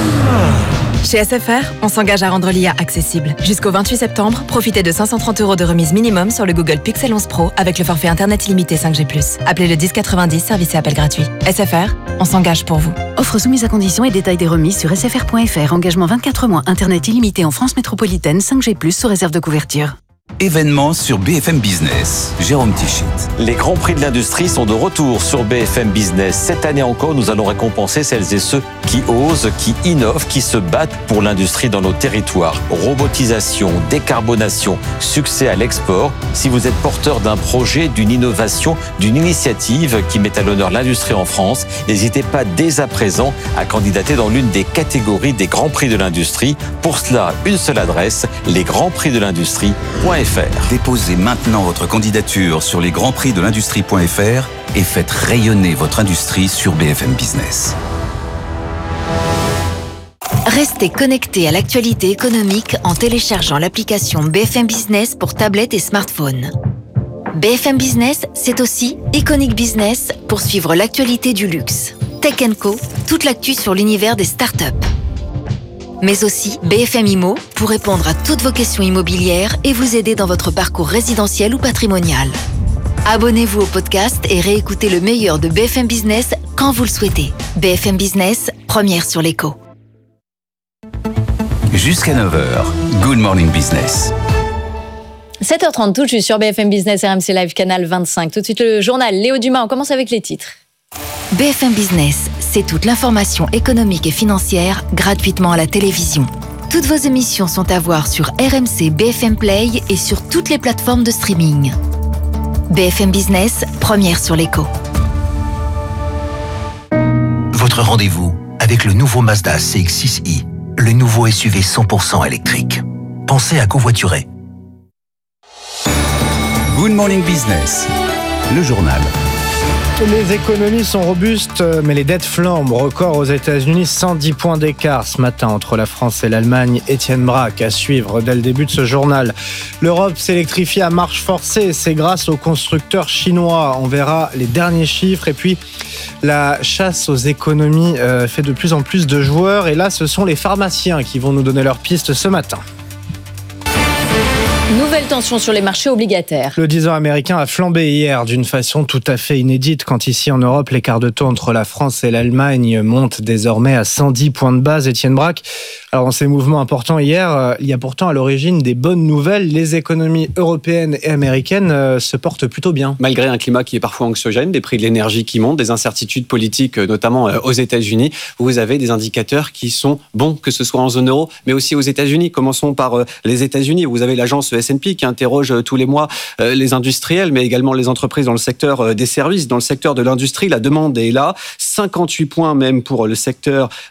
Chez S F R, on s'engage à rendre l'I A accessible. Jusqu'au vingt-huit septembre, profitez de cinq cent trente euros de remise minimum sur le Google Pixel onze Pro avec le forfait Internet illimité cinq G plus. Appelez le dix quatre-vingt-dix, service et appel gratuit. S F R, on s'engage pour vous. Offre soumise à conditions et détails des remises sur s f r point f r. Engagement vingt-quatre mois, Internet illimité en France métropolitaine, cinq G plus, sous réserve de couverture. Événements sur B F M Business. Jérôme Tichit. Les grands prix de l'industrie sont de retour sur B F M Business. Cette année encore, nous allons récompenser celles et ceux qui osent, qui innovent, qui se battent pour l'industrie dans nos territoires. Robotisation, décarbonation, succès à l'export. Si vous êtes porteur d'un projet, d'une innovation, d'une initiative qui met à l'honneur l'industrie en France, n'hésitez pas dès à présent à candidater dans l'une des catégories des grands prix de l'industrie. Pour cela, une seule adresse, les grands prix de l'industrie point f r. Déposez maintenant votre candidature sur les grands prix de l'industrie point f r et faites rayonner votre industrie sur B F M Business. Restez connectés à l'actualité économique en téléchargeant l'application B F M Business pour tablette et smartphone. B F M Business, c'est aussi Iconic Business pour suivre l'actualité du luxe. Tech and Co, toute l'actu sur l'univers des startups. Mais aussi B F M Immo pour répondre à toutes vos questions immobilières et vous aider dans votre parcours résidentiel ou patrimonial. Abonnez-vous au podcast et réécoutez le meilleur de B F M Business quand vous le souhaitez. B F M Business, première sur l'écho. Jusqu'à neuf heures, Good Morning Business. sept heures trente, tout juste sur B F M Business, R M C Live, canal vingt-cinq. Tout de suite, le journal Léo Dumas. On commence avec les titres. B F M Business, c'est toute l'information économique et financière gratuitement à la télévision. Toutes vos émissions sont à voir sur R M C B F M Play et sur toutes les plateformes de streaming. B F M Business, première sur l'écho. Votre rendez-vous avec le nouveau Mazda C X six i, le nouveau S U V cent pour cent électrique. Pensez à covoiturer. Good Morning Business, le journal. Les économies sont robustes, mais les dettes flambent. Record aux États-Unis, cent dix points d'écart ce matin entre la France et l'Allemagne. Étienne Braque à suivre dès le début de ce journal. L'Europe s'électrifie à marche forcée. C'est grâce aux constructeurs chinois. On verra les derniers chiffres. Et puis, la chasse aux économies euh, fait de plus en plus de joueurs. Et là, ce sont les pharmaciens qui vont nous donner leurs pistes ce matin. Nouvelle tension sur les marchés obligataires. Le dix ans américain a flambé hier d'une façon tout à fait inédite quand ici en Europe, l'écart de taux entre la France et l'Allemagne monte désormais à cent dix points de base. Étienne Braque, alors dans ces mouvements importants hier, il y a pourtant à l'origine des bonnes nouvelles. Les économies européennes et américaines se portent plutôt bien. Malgré un climat qui est parfois anxiogène, des prix de l'énergie qui montent, des incertitudes politiques notamment aux États-Unis, vous avez des indicateurs qui sont bons, que ce soit en zone euro, mais aussi aux États-Unis. Commençons par les États-Unis. Vous avez l'agence S and P qui interroge tous les mois les industriels, mais également les entreprises dans le secteur des services. Dans le secteur de l'industrie, la demande est là. cinquante-huit points même pour le secteur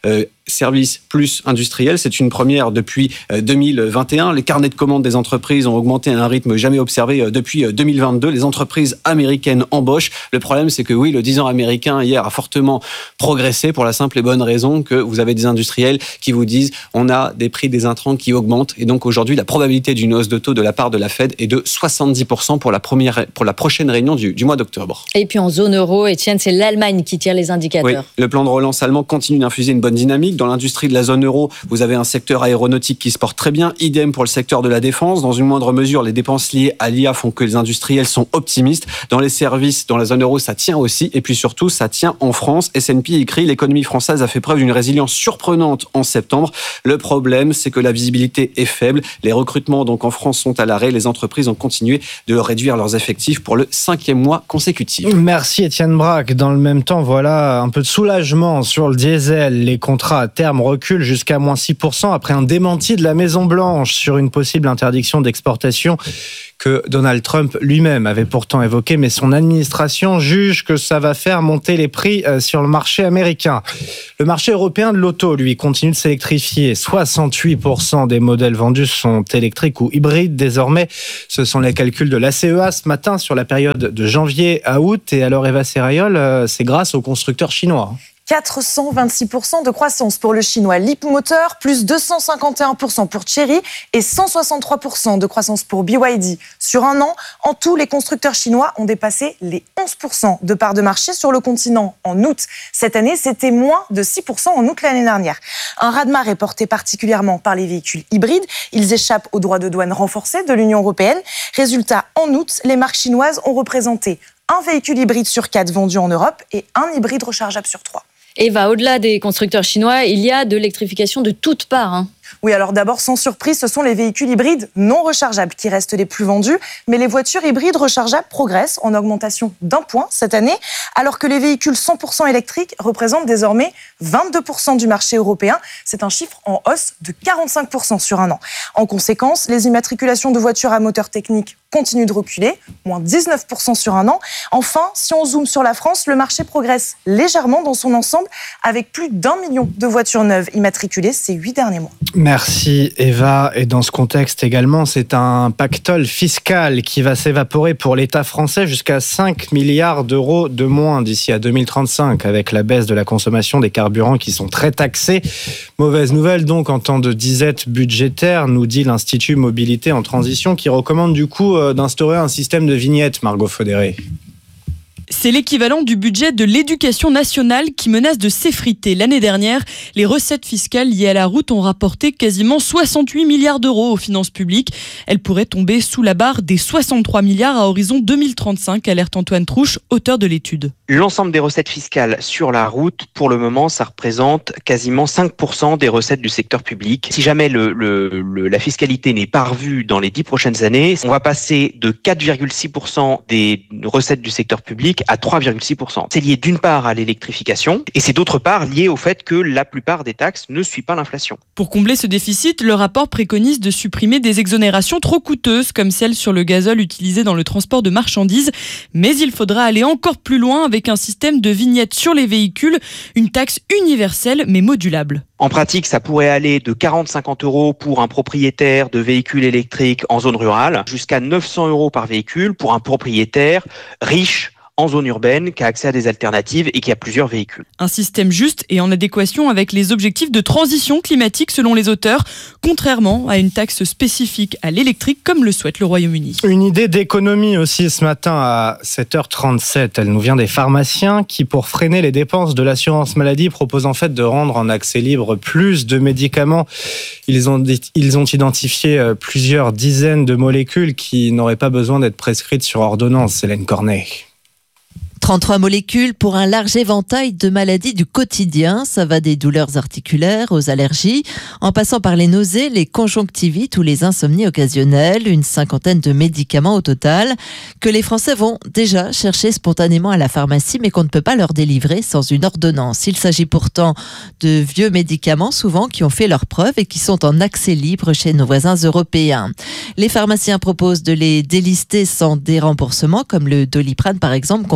services plus industriels. C'est une première depuis deux mille vingt et un. Les carnets de commandes des entreprises ont augmenté à un rythme jamais observé depuis deux mille vingt-deux. Les entreprises américaines embauchent. Le problème, c'est que oui, le dix ans américain hier a fortement progressé pour la simple et bonne raison que vous avez des industriels qui vous disent on a des prix des intrants qui augmentent. Et donc aujourd'hui, la probabilité d'une hausse de taux de la part de la Fed est de soixante-dix pour cent pour la, première, pour la prochaine réunion du, du mois d'octobre. Et puis en zone euro, Étienne, c'est l'Allemagne qui tire les indicateurs. Oui, le plan de relance allemand continue d'infuser une bonne dynamique. Dans l'industrie de la zone euro, vous avez un secteur aéronautique qui se porte très bien. Idem pour le secteur de la défense. Dans une moindre mesure, les dépenses liées à l'I A font que les industriels sont optimistes. Dans les services, dans la zone euro, ça tient aussi. Et puis surtout, ça tient en France. S and P écrit, l'économie française a fait preuve d'une résilience surprenante en septembre. Le problème, c'est que la visibilité est faible. Les recrutements donc en France sont à l'arrêt. Les entreprises ont continué de réduire leurs effectifs pour le cinquième mois consécutif. Merci Étienne Braque. Dans le même temps, voilà un peu de soulagement sur le diesel. Les contrats à terme reculent jusqu'à moins six pour cent après un démenti de la Maison-Blanche sur une possible interdiction d'exportation que Donald Trump lui-même avait pourtant évoqué, mais son administration juge que ça va faire monter les prix sur le marché américain. Le marché européen de l'auto, lui, continue de s'électrifier. soixante-huit pour cent des modèles vendus sont électriques ou hybrides désormais. Ce sont les calculs de l'A C E A ce matin sur la période de janvier à août. Et alors, Eva Serrayol, c'est grâce aux constructeurs chinois. quatre cent vingt-six pour cent de croissance pour le chinois Leapmotor, plus deux cent cinquante et un pour cent pour Chery et cent soixante-trois pour cent de croissance pour B Y D. Sur un an, en tout, les constructeurs chinois ont dépassé les onze pour cent de part de marché sur le continent en août. Cette année, c'était moins de six pour cent en août l'année dernière. Un raz-de-marée porté particulièrement par les véhicules hybrides. Ils échappent aux droits de douane renforcés de l'Union européenne. Résultat, en août, les marques chinoises ont représenté un véhicule hybride sur quatre vendu en Europe et un hybride rechargeable sur trois. Eva, au-delà des constructeurs chinois, il y a de l'électrification de toutes parts. Hein. Oui, alors d'abord, sans surprise, ce sont les véhicules hybrides non rechargeables qui restent les plus vendus. Mais les voitures hybrides rechargeables progressent en augmentation d'un point cette année, alors que les véhicules cent pour cent électriques représentent désormais vingt-deux pour cent du marché européen. C'est un chiffre en hausse de quarante-cinq pour cent sur un an. En conséquence, les immatriculations de voitures à moteur technique continuent de reculer, moins dix-neuf pour cent sur un an. Enfin, si on zoome sur la France, le marché progresse légèrement dans son ensemble, avec plus d'un million de voitures neuves immatriculées ces huit derniers mois. Merci Eva. Et dans ce contexte également, c'est un pactole fiscal qui va s'évaporer pour l'État français jusqu'à cinq milliards d'euros de moins d'ici à deux mille trente-cinq, avec la baisse de la consommation des carburants qui sont très taxés. Mauvaise nouvelle donc en temps de disette budgétaire, nous dit l'Institut Mobilité en Transition, qui recommande du coup d'instaurer un système de vignettes, Margot Faudéré. C'est l'équivalent du budget de l'éducation nationale qui menace de s'effriter. L'année dernière, les recettes fiscales liées à la route ont rapporté quasiment soixante-huit milliards d'euros aux finances publiques. Elles pourraient tomber sous la barre des soixante-trois milliards à horizon deux mille trente-cinq, alerte Antoine Trouche, auteur de l'étude. L'ensemble des recettes fiscales sur la route, pour le moment, ça représente quasiment cinq pour cent des recettes du secteur public. Si jamais le, le, le, la fiscalité n'est pas revue dans les dix prochaines années, on va passer de quatre virgule six pour cent des recettes du secteur public à trois virgule six pour cent. C'est lié d'une part à l'électrification et c'est d'autre part lié au fait que la plupart des taxes ne suivent pas l'inflation. Pour combler ce déficit, le rapport préconise de supprimer des exonérations trop coûteuses comme celle sur le gazole utilisé dans le transport de marchandises. Mais il faudra aller encore plus loin avec un système de vignettes sur les véhicules, une taxe universelle mais modulable. En pratique, ça pourrait aller de quarante à cinquante euros pour un propriétaire de véhicules électriques en zone rurale jusqu'à neuf cents euros par véhicule pour un propriétaire riche en zone urbaine, qui a accès à des alternatives et qui a plusieurs véhicules. Un système juste et en adéquation avec les objectifs de transition climatique selon les auteurs, contrairement à une taxe spécifique à l'électrique comme le souhaite le Royaume-Uni. Une idée d'économie aussi ce matin à sept heures trente-sept. Elle nous vient des pharmaciens qui, pour freiner les dépenses de l'assurance maladie, proposent en fait de rendre en accès libre plus de médicaments. Ils ont, ils ont identifié plusieurs dizaines de molécules qui n'auraient pas besoin d'être prescrites sur ordonnance. Hélène Cornet. trente-trois molécules pour un large éventail de maladies du quotidien. Ça va des douleurs articulaires aux allergies, en passant par les nausées, les conjonctivites ou les insomnies occasionnelles. Une cinquantaine de médicaments au total que les Français vont déjà chercher spontanément à la pharmacie, mais qu'on ne peut pas leur délivrer sans une ordonnance. Il s'agit pourtant de vieux médicaments, souvent qui ont fait leurs preuves et qui sont en accès libre chez nos voisins européens. Les pharmaciens proposent de les délister sans déremboursement, comme le Doliprane par exemple, qu'on peut se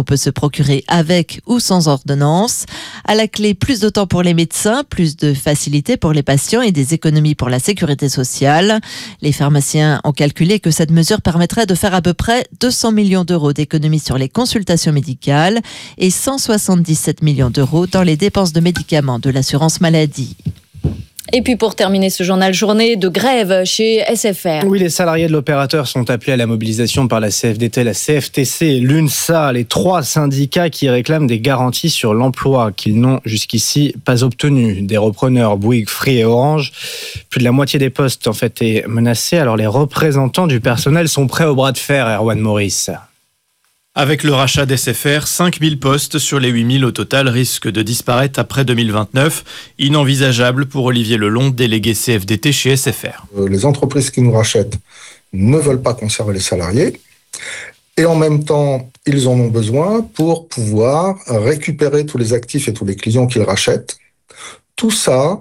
procurer avec ou sans ordonnance. À la clé, plus de temps pour les médecins, plus de facilité pour les patients et des économies pour la sécurité sociale. Les pharmaciens ont calculé que cette mesure permettrait de faire à peu près deux cents millions d'euros d'économies sur les consultations médicales et cent soixante-dix-sept millions d'euros dans les dépenses de médicaments de l'assurance maladie. Et puis pour terminer ce journal, journée de grève chez S F R. Oui, les salariés de l'opérateur sont appelés à la mobilisation par la C F D T, la C F T C et l'UNSA, les trois syndicats qui réclament des garanties sur l'emploi qu'ils n'ont jusqu'ici pas obtenues. Des repreneurs Bouygues, Free et Orange, plus de la moitié des postes en fait est menacée. Alors les représentants du personnel sont prêts au bras de fer, Erwan Maurice. Avec le rachat d'S F R, cinq mille postes sur les huit mille au total risquent de disparaître après deux mille vingt-neuf. Inenvisageable pour Olivier Lelon, délégué C F D T chez S F R. Les entreprises qui nous rachètent ne veulent pas conserver les salariés et en même temps, ils en ont besoin pour pouvoir récupérer tous les actifs et tous les clients qu'ils rachètent. Tout ça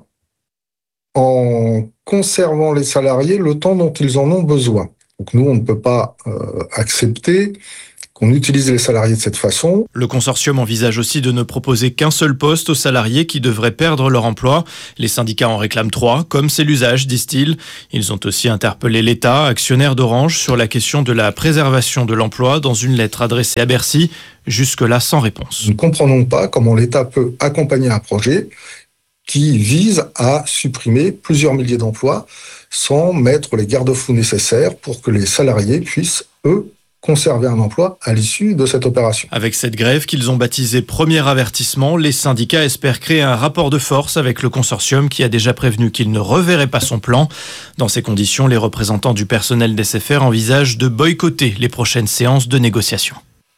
en conservant les salariés le temps dont ils en ont besoin. Donc nous, on ne peut pas euh, accepter qu'on utilise les salariés de cette façon. Le consortium envisage aussi de ne proposer qu'un seul poste aux salariés qui devraient perdre leur emploi. Les syndicats en réclament trois, comme c'est l'usage, disent-ils. Ils ont aussi interpellé l'État, actionnaire d'Orange, sur la question de la préservation de l'emploi dans une lettre adressée à Bercy, jusque-là sans réponse. Nous ne comprenons pas comment l'État peut accompagner un projet qui vise à supprimer plusieurs milliers d'emplois sans mettre les garde-fous nécessaires pour que les salariés puissent, eux, conserver un emploi à l'issue de cette opération. Avec cette grève qu'ils ont baptisée premier avertissement, les syndicats espèrent créer un rapport de force avec le consortium qui a déjà prévenu qu'il ne reverrait pas son plan. Dans ces conditions, les représentants du personnel d'S F R envisagent de boycotter les prochaines séances de négociation.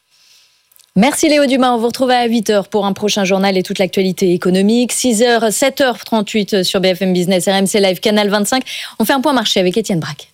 Merci Léo Dumas, on vous retrouve à huit heures pour un prochain journal et toute l'actualité économique. six heures, sept heures trente-huit sur B F M Business, R M C Live, Canal vingt-cinq. On fait un point marché avec Étienne Braque.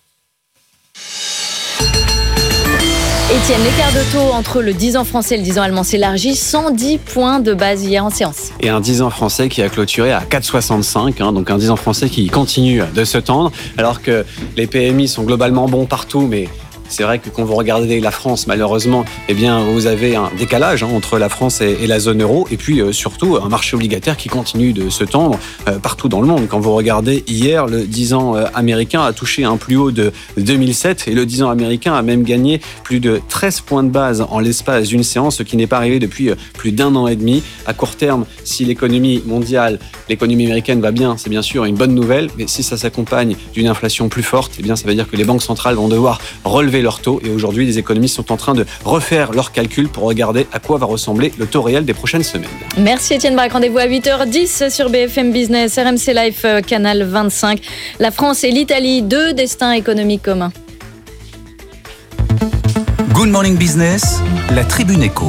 Étienne, l'écart de taux entre le dix ans français et le dix ans allemand s'élargit, cent dix points de base hier en séance. Et un dix ans français qui a clôturé à quatre virgule soixante-cinq, hein, donc un dix ans français qui continue de se tendre, alors que les P M I sont globalement bons partout, mais c'est vrai que quand vous regardez la France, malheureusement, eh bien, vous avez un décalage hein, entre la France et, et la zone euro, et puis euh, surtout un marché obligataire qui continue de se tendre euh, partout dans le monde. Quand vous regardez hier, le dix ans euh, américain a touché un plus haut de deux mille sept, et le dix ans américain a même gagné plus de treize points de base en l'espace d'une séance, ce qui n'est pas arrivé depuis euh, plus d'un an et demi. À court terme, si l'économie mondiale, l'économie américaine va bien, c'est bien sûr une bonne nouvelle, mais si ça s'accompagne d'une inflation plus forte, eh bien, ça veut dire que les banques centrales vont devoir relever leur taux, et aujourd'hui les économistes sont en train de refaire leurs calculs pour regarder à quoi va ressembler le taux réel des prochaines semaines. Merci Étienne Braque, rendez-vous à huit heures dix sur B F M Business, R M C Live, Canal vingt-cinq. La France et l'Italie, deux destins économiques communs. Good Morning Business, la Tribune Éco.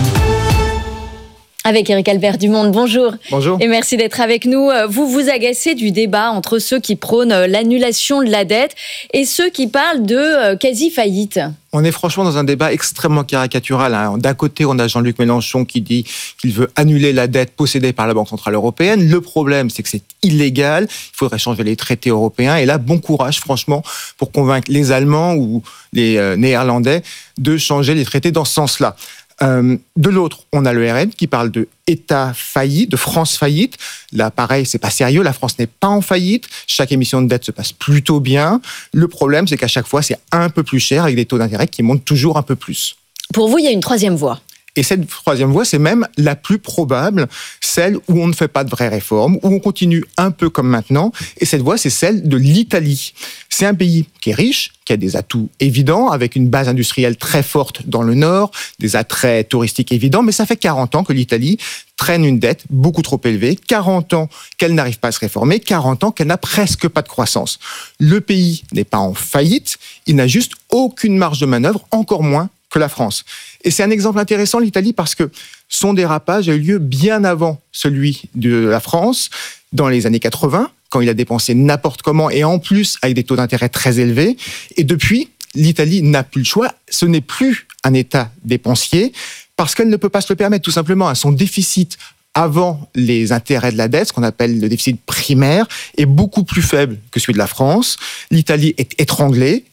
Avec Eric Albert du Monde, bonjour. Bonjour. Et merci d'être avec nous. Vous vous agacez du débat entre ceux qui prônent l'annulation de la dette et ceux qui parlent de quasi-faillite. On est franchement dans un débat extrêmement caricatural. Hein. D'un côté, on a Jean-Luc Mélenchon qui dit qu'il veut annuler la dette possédée par la Banque Centrale Européenne. Le problème, c'est que c'est illégal. Il faudrait changer les traités européens. Et là, bon courage, franchement, pour convaincre les Allemands ou les euh, Néerlandais de changer les traités dans ce sens-là. Euh, de l'autre, on a le R N qui parle de État failli, de France faillite. Là, pareil, c'est pas sérieux. La France n'est pas en faillite. Chaque émission de dette se passe plutôt bien. Le problème, c'est qu'à chaque fois, c'est un peu plus cher avec des taux d'intérêt qui montent toujours un peu plus. Pour vous, il y a une troisième voie. Et cette troisième voie, c'est même la plus probable, celle où on ne fait pas de vraies réformes, où on continue un peu comme maintenant. Et cette voie, c'est celle de l'Italie. C'est un pays qui est riche, qui a des atouts évidents, avec une base industrielle très forte dans le nord, des attraits touristiques évidents, mais ça fait quarante ans que l'Italie traîne une dette beaucoup trop élevée, quarante ans qu'elle n'arrive pas à se réformer, quarante ans qu'elle n'a presque pas de croissance. Le pays n'est pas en faillite, il n'a juste aucune marge de manœuvre, encore moins que la France. Et c'est un exemple intéressant, l'Italie, parce que son dérapage a eu lieu bien avant celui de la France, dans les années quatre-vingts, quand il a dépensé n'importe comment, et en plus avec des taux d'intérêt très élevés. Et depuis, l'Italie n'a plus le choix, ce n'est plus un État dépensier, parce qu'elle ne peut pas se le permettre, tout simplement. Son déficit avant les intérêts de la dette, ce qu'on appelle le déficit primaire, est beaucoup plus faible que celui de la France. L'Italie est étranglée,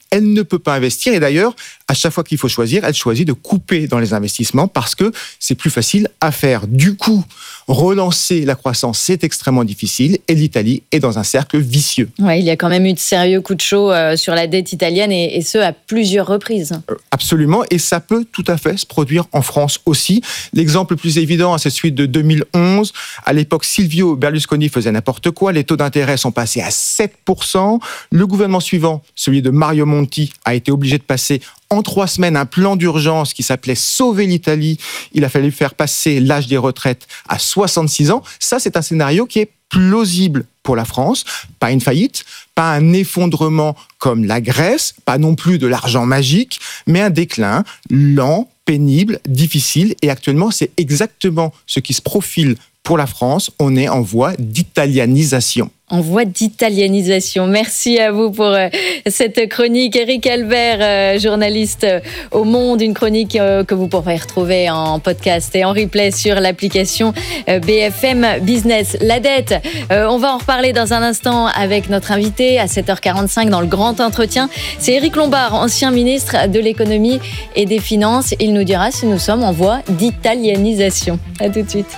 elle ne peut pas investir. Et d'ailleurs, à chaque fois qu'il faut choisir, elle choisit de couper dans les investissements parce que c'est plus facile à faire. Du coup, relancer la croissance, c'est extrêmement difficile et l'Italie est dans un cercle vicieux. Ouais, il y a quand même eu de sérieux coups de chaud euh, sur la dette italienne et, et ce, à plusieurs reprises. Euh, absolument, et ça peut tout à fait se produire en France aussi. L'exemple le plus évident, c'est celui de deux mille onze. À l'époque, Silvio Berlusconi faisait n'importe quoi. Les taux d'intérêt sont passés à sept pour cent. Le gouvernement suivant, celui de Mario Monti, a été obligé de passer en trois semaines un plan d'urgence qui s'appelait Sauver l'Italie. Il a fallu faire passer l'âge des retraites à soixante-six ans. Ça, c'est un scénario qui est plausible pour la France. Pas une faillite, pas un effondrement comme la Grèce, pas non plus de l'argent magique, mais un déclin lent, pénible, difficile. Et actuellement, c'est exactement ce qui se profile pour la France. On est en voie d'italianisation. En voie d'italianisation. Merci à vous pour euh, cette chronique. Éric Albert, euh, journaliste euh, au Monde, une chronique euh, que vous pourrez retrouver en podcast et en replay sur l'application euh, B F M Business. La dette, euh, on va en reparler dans un instant avec notre invité à sept heures quarante-cinq dans le grand entretien. C'est Éric Lombard, ancien ministre de l'économie et des finances. Il nous dira si nous sommes en voie d'italianisation. À tout de suite.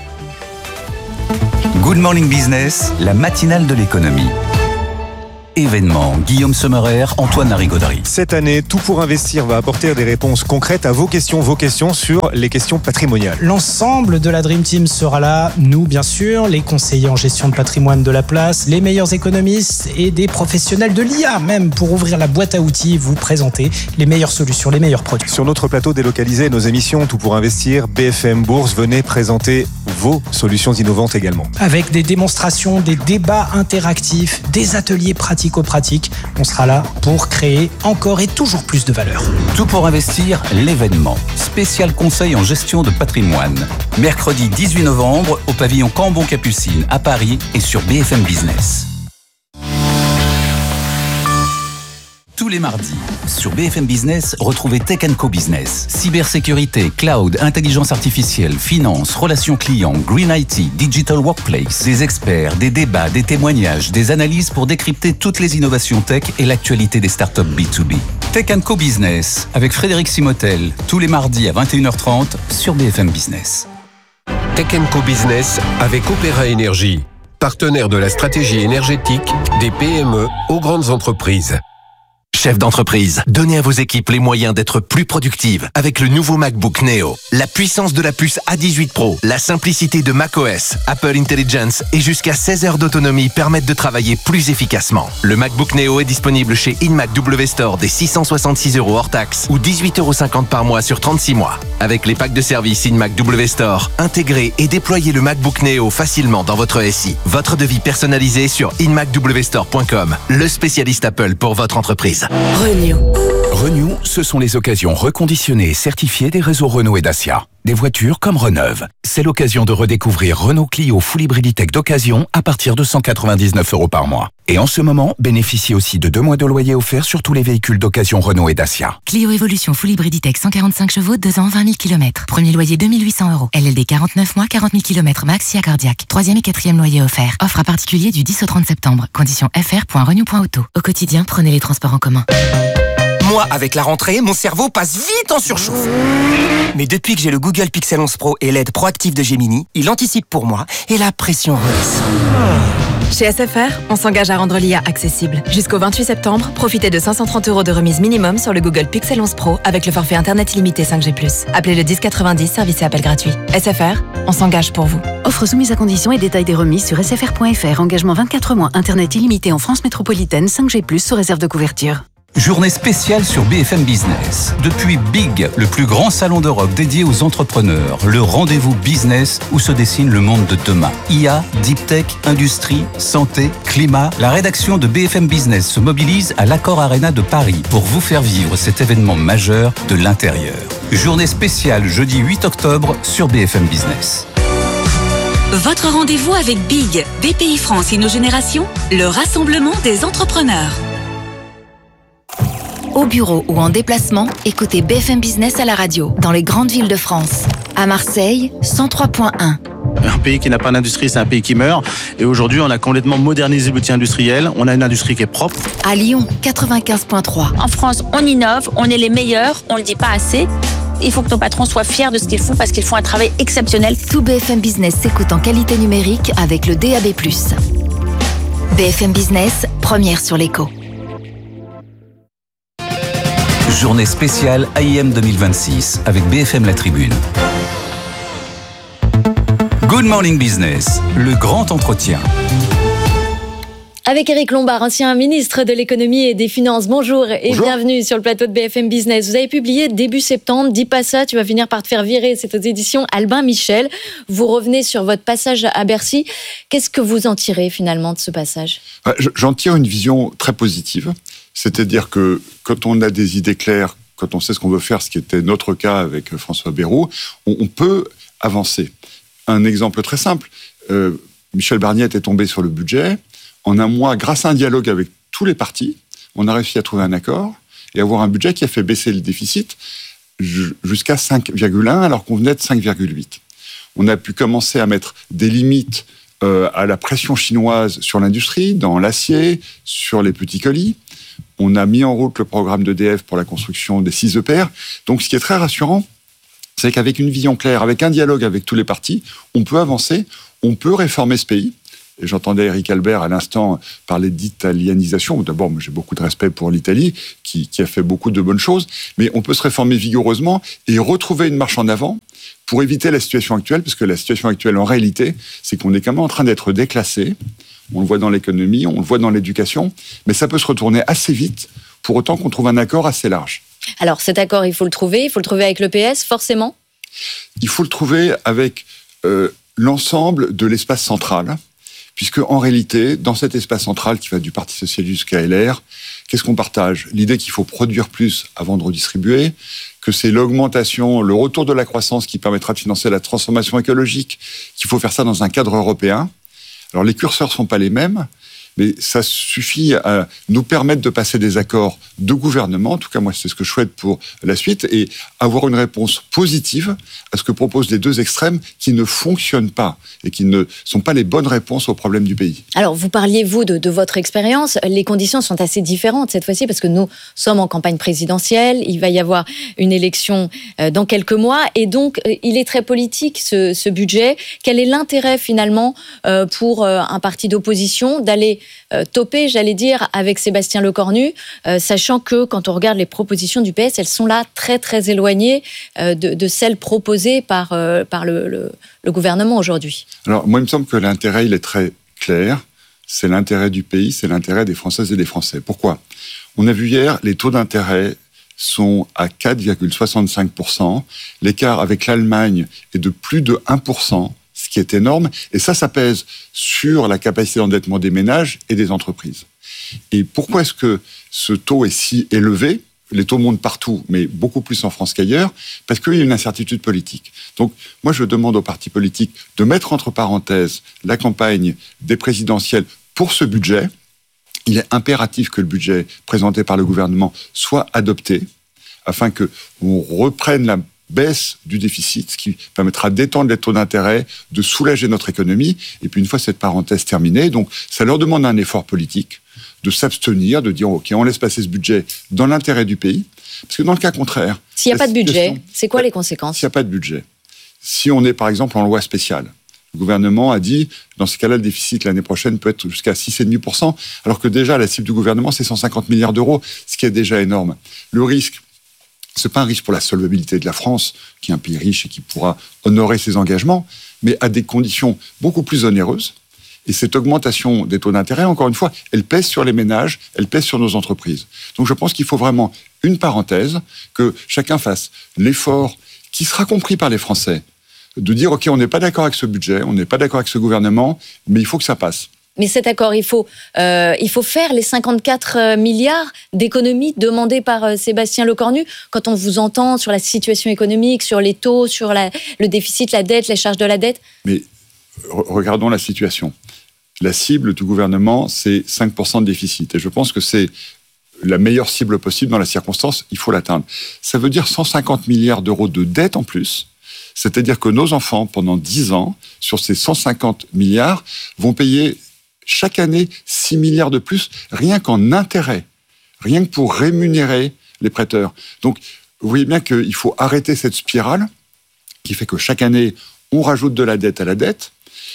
Good Morning Business, la matinale de l'économie. Événements, Guillaume Sommerer, Antoine Larigauderie. Cette année, Tout pour investir va apporter des réponses concrètes à vos questions, vos questions sur les questions patrimoniales. L'ensemble de la Dream Team sera là, nous bien sûr, les conseillers en gestion de patrimoine de la place, les meilleurs économistes et des professionnels de l'I A même pour ouvrir la boîte à outils, vous présenter les meilleures solutions, les meilleurs produits. Sur notre plateau délocalisé, nos émissions Tout pour investir, B F M Bourse, venez présenter vos solutions innovantes également. Avec des démonstrations, des débats interactifs, des ateliers pratico-pratiques, on sera là pour créer encore et toujours plus de valeur. Tout pour investir, l'événement. Spécial conseil en gestion de patrimoine. Mercredi dix-huit novembre au pavillon Cambon-Capucine à Paris et sur B F M Business. Tous les mardis, sur B F M Business, retrouvez Tech and Co Business. Cybersécurité, cloud, intelligence artificielle, finance, relations clients, green I T, digital workplace. Des experts, des débats, des témoignages, des analyses pour décrypter toutes les innovations tech et l'actualité des startups B deux B. Tech and Co Business, avec Frédéric Simotel, tous les mardis à vingt et une heures trente sur B F M Business. Tech and Co Business avec Opéra Énergie, partenaire de la stratégie énergétique des P M E aux grandes entreprises. Chef d'entreprise, donnez à vos équipes les moyens d'être plus productives avec le nouveau MacBook Neo. La puissance de la puce A dix-huit Pro, la simplicité de macOS, Apple Intelligence et jusqu'à seize heures d'autonomie permettent de travailler plus efficacement. Le MacBook Neo est disponible chez InMac W Store dès six cent soixante-six euros hors taxe ou dix-huit euros cinquante par mois sur trente-six mois. Avec les packs de service InMac W Store, intégrez et déployez le MacBook Neo facilement dans votre S I. Votre devis personnalisé sur in mac w store point com, le spécialiste Apple pour votre entreprise. Renew. Renew, ce sont les occasions reconditionnées et certifiées des réseaux Renault et Dacia. Des voitures comme Reneuve. C'est l'occasion de redécouvrir Renault Clio Full Hybrid Tech d'occasion à partir de cent quatre-vingt-dix-neuf euros par mois. Et en ce moment, bénéficiez aussi de deux mois de loyer offerts sur tous les véhicules d'occasion Renault et Dacia. Clio Evolution Full Hybrid Tech cent quarante-cinq chevaux, deux ans, vingt mille kilomètres. Premier loyer deux mille huit cents euros. L L D quarante-neuf mois, quarante mille kilomètres max, S I A cardiaque. Troisième et quatrième loyer offert. Offre à particulier du dix au trente septembre. Conditions f r point renew point auto. Au quotidien, prenez les transports en commun. Moi, avec la rentrée, mon cerveau passe vite en surchauffe. Mais depuis que j'ai le Google Pixel onze Pro et l'aide proactive de Gemini, il anticipe pour moi et la pression redescend. Chez S F R, on s'engage à rendre l'I A accessible. Jusqu'au vingt-huit septembre, profitez de cinq cent trente euros de remise minimum sur le Google Pixel onze Pro avec le forfait Internet illimité cinq G plus. Appelez le dix quatre-vingt-dix, service et appel gratuit. S F R, on s'engage pour vous. Offre soumise à conditions et détails des remises sur s f r point f r. Engagement vingt-quatre mois, Internet illimité en France métropolitaine, cinq G plus, sous réserve de couverture. Journée spéciale sur B F M Business. Depuis Big, le plus grand salon d'Europe dédié aux entrepreneurs, le rendez-vous business où se dessine le monde de demain. I A, Deep Tech, industrie, santé, climat. La rédaction de B F M Business se mobilise à l'Accor Arena de Paris pour vous faire vivre cet événement majeur de l'intérieur. Journée spéciale jeudi huit octobre sur B F M Business. Votre rendez-vous avec Big, B P I France Inno-Génération, le rassemblement des entrepreneurs. Au bureau ou en déplacement, écoutez B F M Business à la radio, dans les grandes villes de France. À Marseille, cent trois virgule un. Un pays qui n'a pas d'industrie, c'est un pays qui meurt. Et aujourd'hui, on a complètement modernisé l'outil industriel. On a une industrie qui est propre. À Lyon, quatre-vingt-quinze virgule trois. En France, on innove, on est les meilleurs, on ne le dit pas assez. Il faut que nos patrons soient fiers de ce qu'ils font parce qu'ils font un travail exceptionnel. Tout B F M Business s'écoute en qualité numérique avec le D A B plus. B F M Business, première sur l'écho. Journée spéciale A I M deux mille vingt-six avec B F M La Tribune. Good Morning Business, le grand entretien. Avec Éric Lombard, ancien ministre de l'économie et des finances. Bonjour et Bonjour. Bienvenue sur le plateau de B F M Business. Vous avez publié début septembre, dis pas ça, tu vas finir par te faire virer. C'est aux éditions Albin Michel. Vous revenez sur votre passage à Bercy. Qu'est-ce que vous en tirez finalement de ce passage ? J'en tire une vision très positive. C'est-à-dire que quand on a des idées claires, quand on sait ce qu'on veut faire, ce qui était notre cas avec François Bayrou, on, on peut avancer. Un exemple très simple, euh, Michel Barnier était tombé sur le budget. En un mois, grâce à un dialogue avec tous les partis, on a réussi à trouver un accord et avoir un budget qui a fait baisser le déficit jusqu'à cinq virgule un alors qu'on venait de cinq virgule huit. On a pu commencer à mettre des limites euh, à la pression chinoise sur l'industrie, dans l'acier, sur les petits colis. On a mis en route le programme d'E D F pour la construction des six E P R. Donc, ce qui est très rassurant, c'est qu'avec une vision claire, avec un dialogue avec tous les partis, on peut avancer, on peut réformer ce pays. Et j'entendais Eric Albert à l'instant parler d'italianisation. D'abord, moi, j'ai beaucoup de respect pour l'Italie, qui, qui a fait beaucoup de bonnes choses, mais on peut se réformer vigoureusement et retrouver une marche en avant pour éviter la situation actuelle, parce que la situation actuelle, en réalité, c'est qu'on est quand même en train d'être déclassé. On le voit dans l'économie, on le voit dans l'éducation, mais ça peut se retourner assez vite, pour autant qu'on trouve un accord assez large. Alors, cet accord, il faut le trouver, il faut le trouver avec le P S, forcément ? Il faut le trouver avec euh, l'ensemble de l'espace central, puisque en réalité, dans cet espace central qui va du Parti socialiste jusqu'à L R, qu'est-ce qu'on partage ? L'idée qu'il faut produire plus avant de redistribuer, que c'est l'augmentation, le retour de la croissance qui permettra de financer la transformation écologique, qu'il faut faire ça dans un cadre européen. Alors les curseurs ne sont pas les mêmes, mais ça suffit à nous permettre de passer des accords de gouvernement, en tout cas moi c'est ce que je souhaite pour la suite, et avoir une réponse positive à ce que proposent les deux extrêmes qui ne fonctionnent pas et qui ne sont pas les bonnes réponses aux problèmes du pays. Alors vous parliez, vous, de, de votre expérience. Les conditions sont assez différentes cette fois-ci parce que nous sommes en campagne présidentielle, il va y avoir une élection dans quelques mois et donc il est très politique ce, ce budget. Quel est l'intérêt finalement pour un parti d'opposition d'aller Euh, topé, j'allais dire, avec Sébastien Lecornu, euh, sachant que quand on regarde les propositions du P S, elles sont là très très éloignées euh, de, de celles proposées par, euh, par le, le, le gouvernement aujourd'hui. Alors moi il me semble que l'intérêt il est très clair, c'est l'intérêt du pays, c'est l'intérêt des Françaises et des Français. Pourquoi ? On a vu hier, les taux d'intérêt sont à quatre virgule soixante-cinq pour cent, l'écart avec l'Allemagne est de plus de un pour cent, ce qui est énorme, et ça, ça pèse sur la capacité d'endettement des ménages et des entreprises. Et pourquoi est-ce que ce taux est si élevé ? Les taux montent partout, mais beaucoup plus en France qu'ailleurs, parce qu'il y a une incertitude politique. Donc, moi, je demande aux partis politiques de mettre entre parenthèses la campagne des présidentielles pour ce budget. Il est impératif que le budget présenté par le gouvernement soit adopté, afin qu'on reprenne la baisse du déficit, ce qui permettra d'étendre les taux d'intérêt, de soulager notre économie. Et puis une fois cette parenthèse terminée, donc ça leur demande un effort politique, de s'abstenir, de dire ok, on laisse passer ce budget dans l'intérêt du pays. Parce que dans le cas contraire... S'il n'y a pas de budget, c'est quoi les conséquences ? S'il n'y a pas de budget, si on est par exemple en loi spéciale, le gouvernement a dit, dans ce cas-là, le déficit l'année prochaine peut être jusqu'à six virgule cinq pour cent, alors que déjà la cible du gouvernement c'est cent cinquante milliards d'euros, ce qui est déjà énorme. Le risque, ce n'est pas un risque pour la solvabilité de la France, qui est un pays riche et qui pourra honorer ses engagements, mais à des conditions beaucoup plus onéreuses. Et cette augmentation des taux d'intérêt, encore une fois, elle pèse sur les ménages, elle pèse sur nos entreprises. Donc je pense qu'il faut vraiment une parenthèse, que chacun fasse l'effort qui sera compris par les Français, de dire ok, on n'est pas d'accord avec ce budget, on n'est pas d'accord avec ce gouvernement, mais il faut que ça passe. Mais cet accord, il faut, euh, il faut faire les cinquante-quatre milliards d'économies demandées par euh, Sébastien Lecornu. Quand on vous entend sur la situation économique, sur les taux, sur la, le déficit, la dette, les charges de la dette. Mais re- regardons la situation. La cible du gouvernement, c'est cinq pour cent de déficit. Et je pense que c'est la meilleure cible possible dans la circonstance, il faut l'atteindre. Ça veut dire cent cinquante milliards d'euros de dette en plus. C'est-à-dire que nos enfants, pendant dix ans, sur ces cent cinquante milliards, vont payer chaque année six milliards de plus, rien qu'en intérêt, rien que pour rémunérer les prêteurs. Donc, vous voyez bien qu'il faut arrêter cette spirale qui fait que chaque année, on rajoute de la dette à la dette.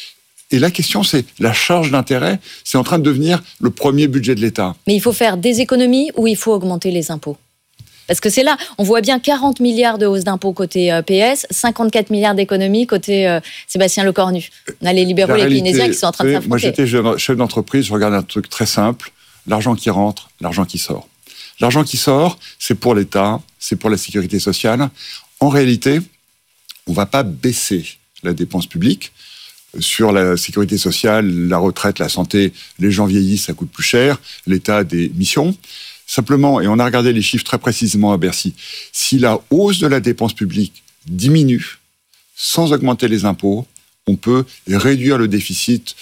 Et la question, c'est la charge d'intérêt, c'est en train de devenir le premier budget de l'État. Mais il faut faire des économies ou il faut augmenter les impôts ? Parce que c'est là, on voit bien quarante milliards de hausse d'impôts côté euh, P S, cinquante-quatre milliards d'économies côté euh, Sébastien Lecornu. On a les libéraux, les keynésiens qui sont en train de s'affronter. Moi, j'étais chef d'entreprise, je regarde un truc très simple, l'argent qui rentre, l'argent qui sort. L'argent qui sort, c'est pour l'État, c'est pour la sécurité sociale. En réalité, on ne va pas baisser la dépense publique. Sur la sécurité sociale, la retraite, la santé, les gens vieillissent, ça coûte plus cher, l'État a des missions. Simplement, et on a regardé les chiffres très précisément à Bercy, si la hausse de la dépense publique diminue sans augmenter les impôts, on peut réduire le déficit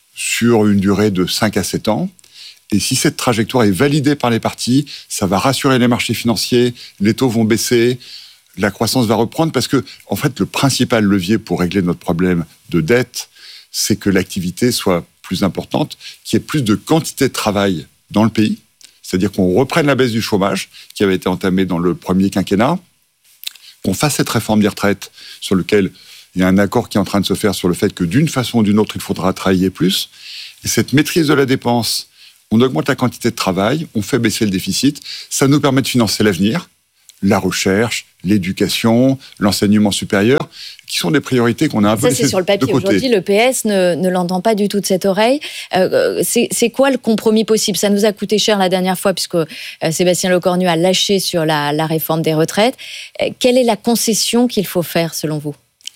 sur une durée de cinq à sept ans. Et si cette trajectoire est validée par les partis, ça va rassurer les marchés financiers, les taux vont baisser, la croissance va reprendre, parce que, en fait, le principal levier pour régler notre problème de dette, c'est que l'activité soit plus importante, qu'il y ait plus de quantité de travail dans le pays. C'est-à-dire qu'on reprenne la baisse du chômage qui avait été entamée dans le premier quinquennat, qu'on fasse cette réforme des retraites sur lequel il y a un accord qui est en train de se faire sur le fait que d'une façon ou d'une autre, il faudra travailler plus. Et cette maîtrise de la dépense, on augmente la quantité de travail, on fait baisser le déficit, ça nous permet de financer l'avenir, la recherche, l'éducation, l'enseignement supérieur, qui sont des priorités qu'on a un peu laissées de côté. Ça, c'est sur le papier. Aujourd'hui, le P S ne, ne l'entend pas du tout de cette oreille. Euh, c'est, c'est quoi le compromis possible ? Ça nous a coûté cher la dernière fois, puisque euh, Sébastien Lecornu a lâché sur la, la réforme des retraites. Euh, quelle est la concession qu'il faut faire, selon vous ?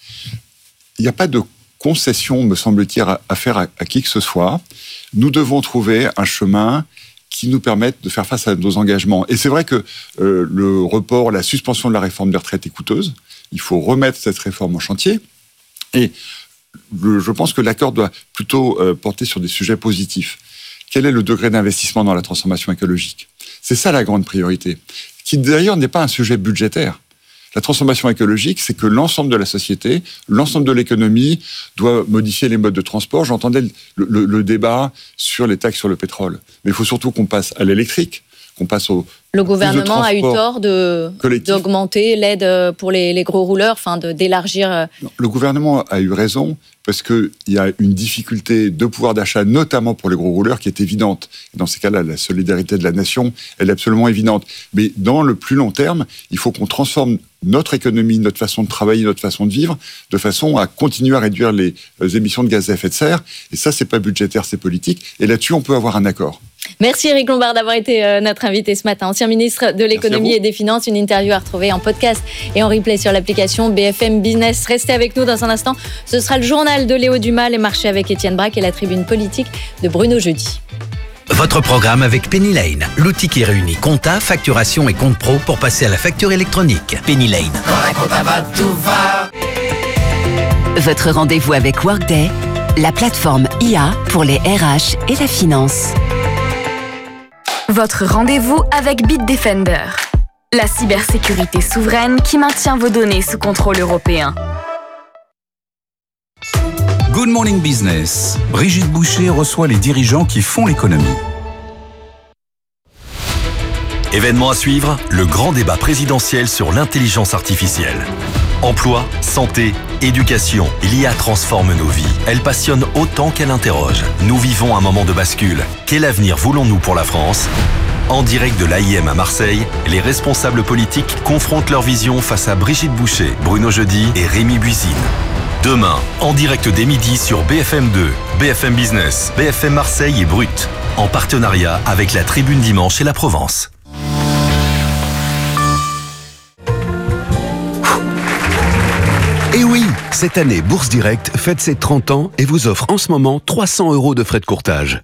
Il n'y a pas de concession, me semble-t-il, à, à faire à, à qui que ce soit. Nous devons trouver un chemin qui nous permettent de faire face à nos engagements. Et c'est vrai que euh, le report, la suspension de la réforme des retraites est coûteuse. Il faut remettre cette réforme en chantier. Et le, je pense que l'accord doit plutôt euh, porter sur des sujets positifs. Quel est le degré d'investissement dans la transformation écologique ? C'est ça la grande priorité, qui d'ailleurs n'est pas un sujet budgétaire. La transformation écologique, c'est que l'ensemble de la société, l'ensemble de l'économie doit modifier les modes de transport. J'entendais le, le, le débat sur les taxes sur le pétrole. Mais il faut surtout qu'on passe à l'électrique, qu'on passe au... Le gouvernement a eu tort de, d'augmenter l'aide pour les, les gros rouleurs, enfin de, d'élargir... Non, le gouvernement a eu raison parce qu'il y a une difficulté de pouvoir d'achat, notamment pour les gros rouleurs, qui est évidente. Et dans ces cas-là, la solidarité de la nation, elle est absolument évidente. Mais dans le plus long terme, il faut qu'on transforme notre économie, notre façon de travailler, notre façon de vivre, de façon à continuer à réduire les émissions de gaz à effet de serre. Et ça, c'est pas budgétaire, c'est politique. Et là-dessus, on peut avoir un accord. Merci Éric Lombard d'avoir été notre invité ce matin. Ancien ministre de l'économie et des finances, une interview à retrouver en podcast et en replay sur l'application B F M Business. Restez avec nous dans un instant. Ce sera le journal de Léo Dumas, les marchés avec Étienne Braque et la tribune politique de Bruno Jeudi. Votre programme avec Penny Lane, l'outil qui réunit compta, facturation et compte pro pour passer à la facture électronique. Penny Lane. Votre rendez-vous avec Workday, la plateforme I A pour les R H et la finance. Votre rendez-vous avec Bitdefender, la cybersécurité souveraine qui maintient vos données sous contrôle européen. Good Morning Business. Brigitte Boucher reçoit les dirigeants qui font l'économie. Événement à suivre, le grand débat présidentiel sur l'intelligence artificielle. Emploi, santé, éducation, l'I A transforme nos vies. Elle passionne autant qu'elle interroge. Nous vivons un moment de bascule. Quel avenir voulons-nous pour la France ? En direct de l'A I M à Marseille, les responsables politiques confrontent leur vision face à Brigitte Boucher, Bruno Jeudi et Rémi Buisine. Demain, en direct dès midi sur B F M deux, B F M Business, B F M Marseille et Brut, en partenariat avec la Tribune Dimanche et la Provence. Et oui, cette année, Bourse Direct fête ses trente ans et vous offre en ce moment trois cents euros de frais de courtage. Oui,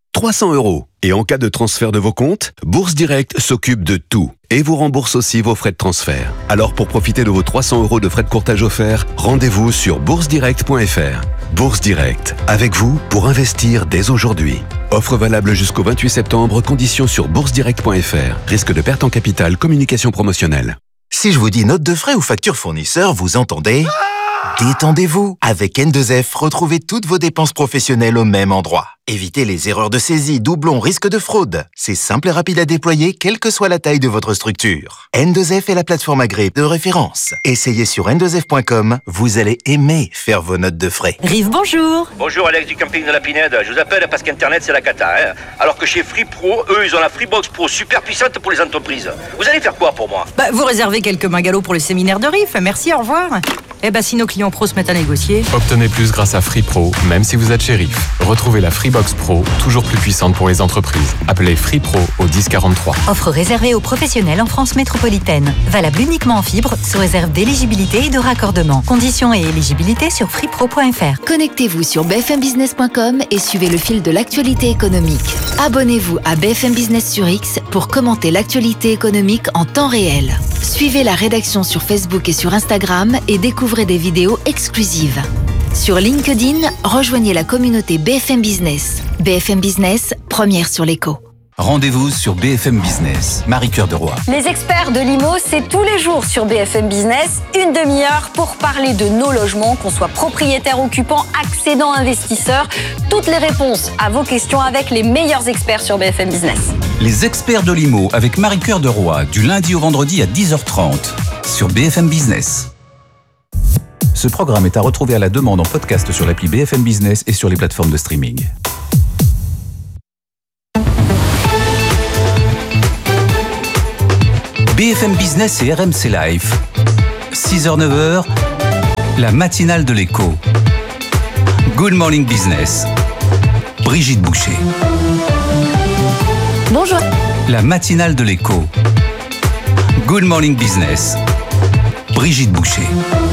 trois cents euros. Et en cas de transfert de vos comptes, Bourse Direct s'occupe de tout et vous rembourse aussi vos frais de transfert. Alors pour profiter de vos trois cents euros de frais de courtage offerts, rendez-vous sur bourse direct point f r. Bourse Direct, avec vous pour investir dès aujourd'hui. Offre valable jusqu'au vingt-huit septembre, conditions sur bourse direct point f r. Risque de perte en capital, communication promotionnelle. Si je vous dis note de frais ou facture fournisseur, vous entendez ? Détendez-vous. Avec N deux F, retrouvez toutes vos dépenses professionnelles au même endroit. Évitez les erreurs de saisie, doublons, risques de fraude. C'est simple et rapide à déployer, quelle que soit la taille de votre structure. N deux F est la plateforme agréée de référence. Essayez sur N deux F point com, vous allez aimer faire vos notes de frais. Rive, bonjour. Bonjour, Alex du camping de la Pinède. Je vous appelle parce qu'Internet, c'est la cata. Hein, alors que chez Free Pro, eux, ils ont la Freebox Pro super puissante pour les entreprises. Vous allez faire quoi pour moi ? Bah, vous réservez quelques bungalows pour le séminaire de Riff. Merci, au revoir. Eh ben, si nos clients pros se mettent à négocier... Obtenez plus grâce à Free Pro, même si vous êtes chez Riff. Retrouvez la Freebox Pro, toujours plus puissante pour les entreprises. Appelez Free Pro au dix quarante-trois. Offre réservée aux professionnels en France métropolitaine. Valable uniquement en fibre, sous réserve d'éligibilité et de raccordement. Conditions et éligibilité sur freepro point f r. Connectez-vous sur b f m business point com et suivez le fil de l'actualité économique. Abonnez-vous à B F M Business sur X pour commenter l'actualité économique en temps réel. Suivez la rédaction sur Facebook et sur Instagram et découvrez des vidéos exclusives. Sur LinkedIn, rejoignez la communauté B F M Business. B F M Business, première sur l'écho. Rendez-vous sur B F M Business. Marie-Cœur de Roy. Les experts de l'I M O, c'est tous les jours sur B F M Business, une demi-heure pour parler de nos logements, qu'on soit propriétaire, occupant, accédant, investisseur. Toutes les réponses à vos questions avec les meilleurs experts sur B F M Business. Les experts de l'I M O avec Marie-Cœur de Roy, du lundi au vendredi à dix heures trente sur B F M Business. Ce programme est à retrouver à la demande en podcast sur l'appli B F M Business et sur les plateformes de streaming. B F M Business et R M C Live. six heures neuf heures, la matinale de l'écho. Good Morning Business. Brigitte Boucher. Bonjour. La matinale de l'écho. Good Morning Business. Brigitte Boucher.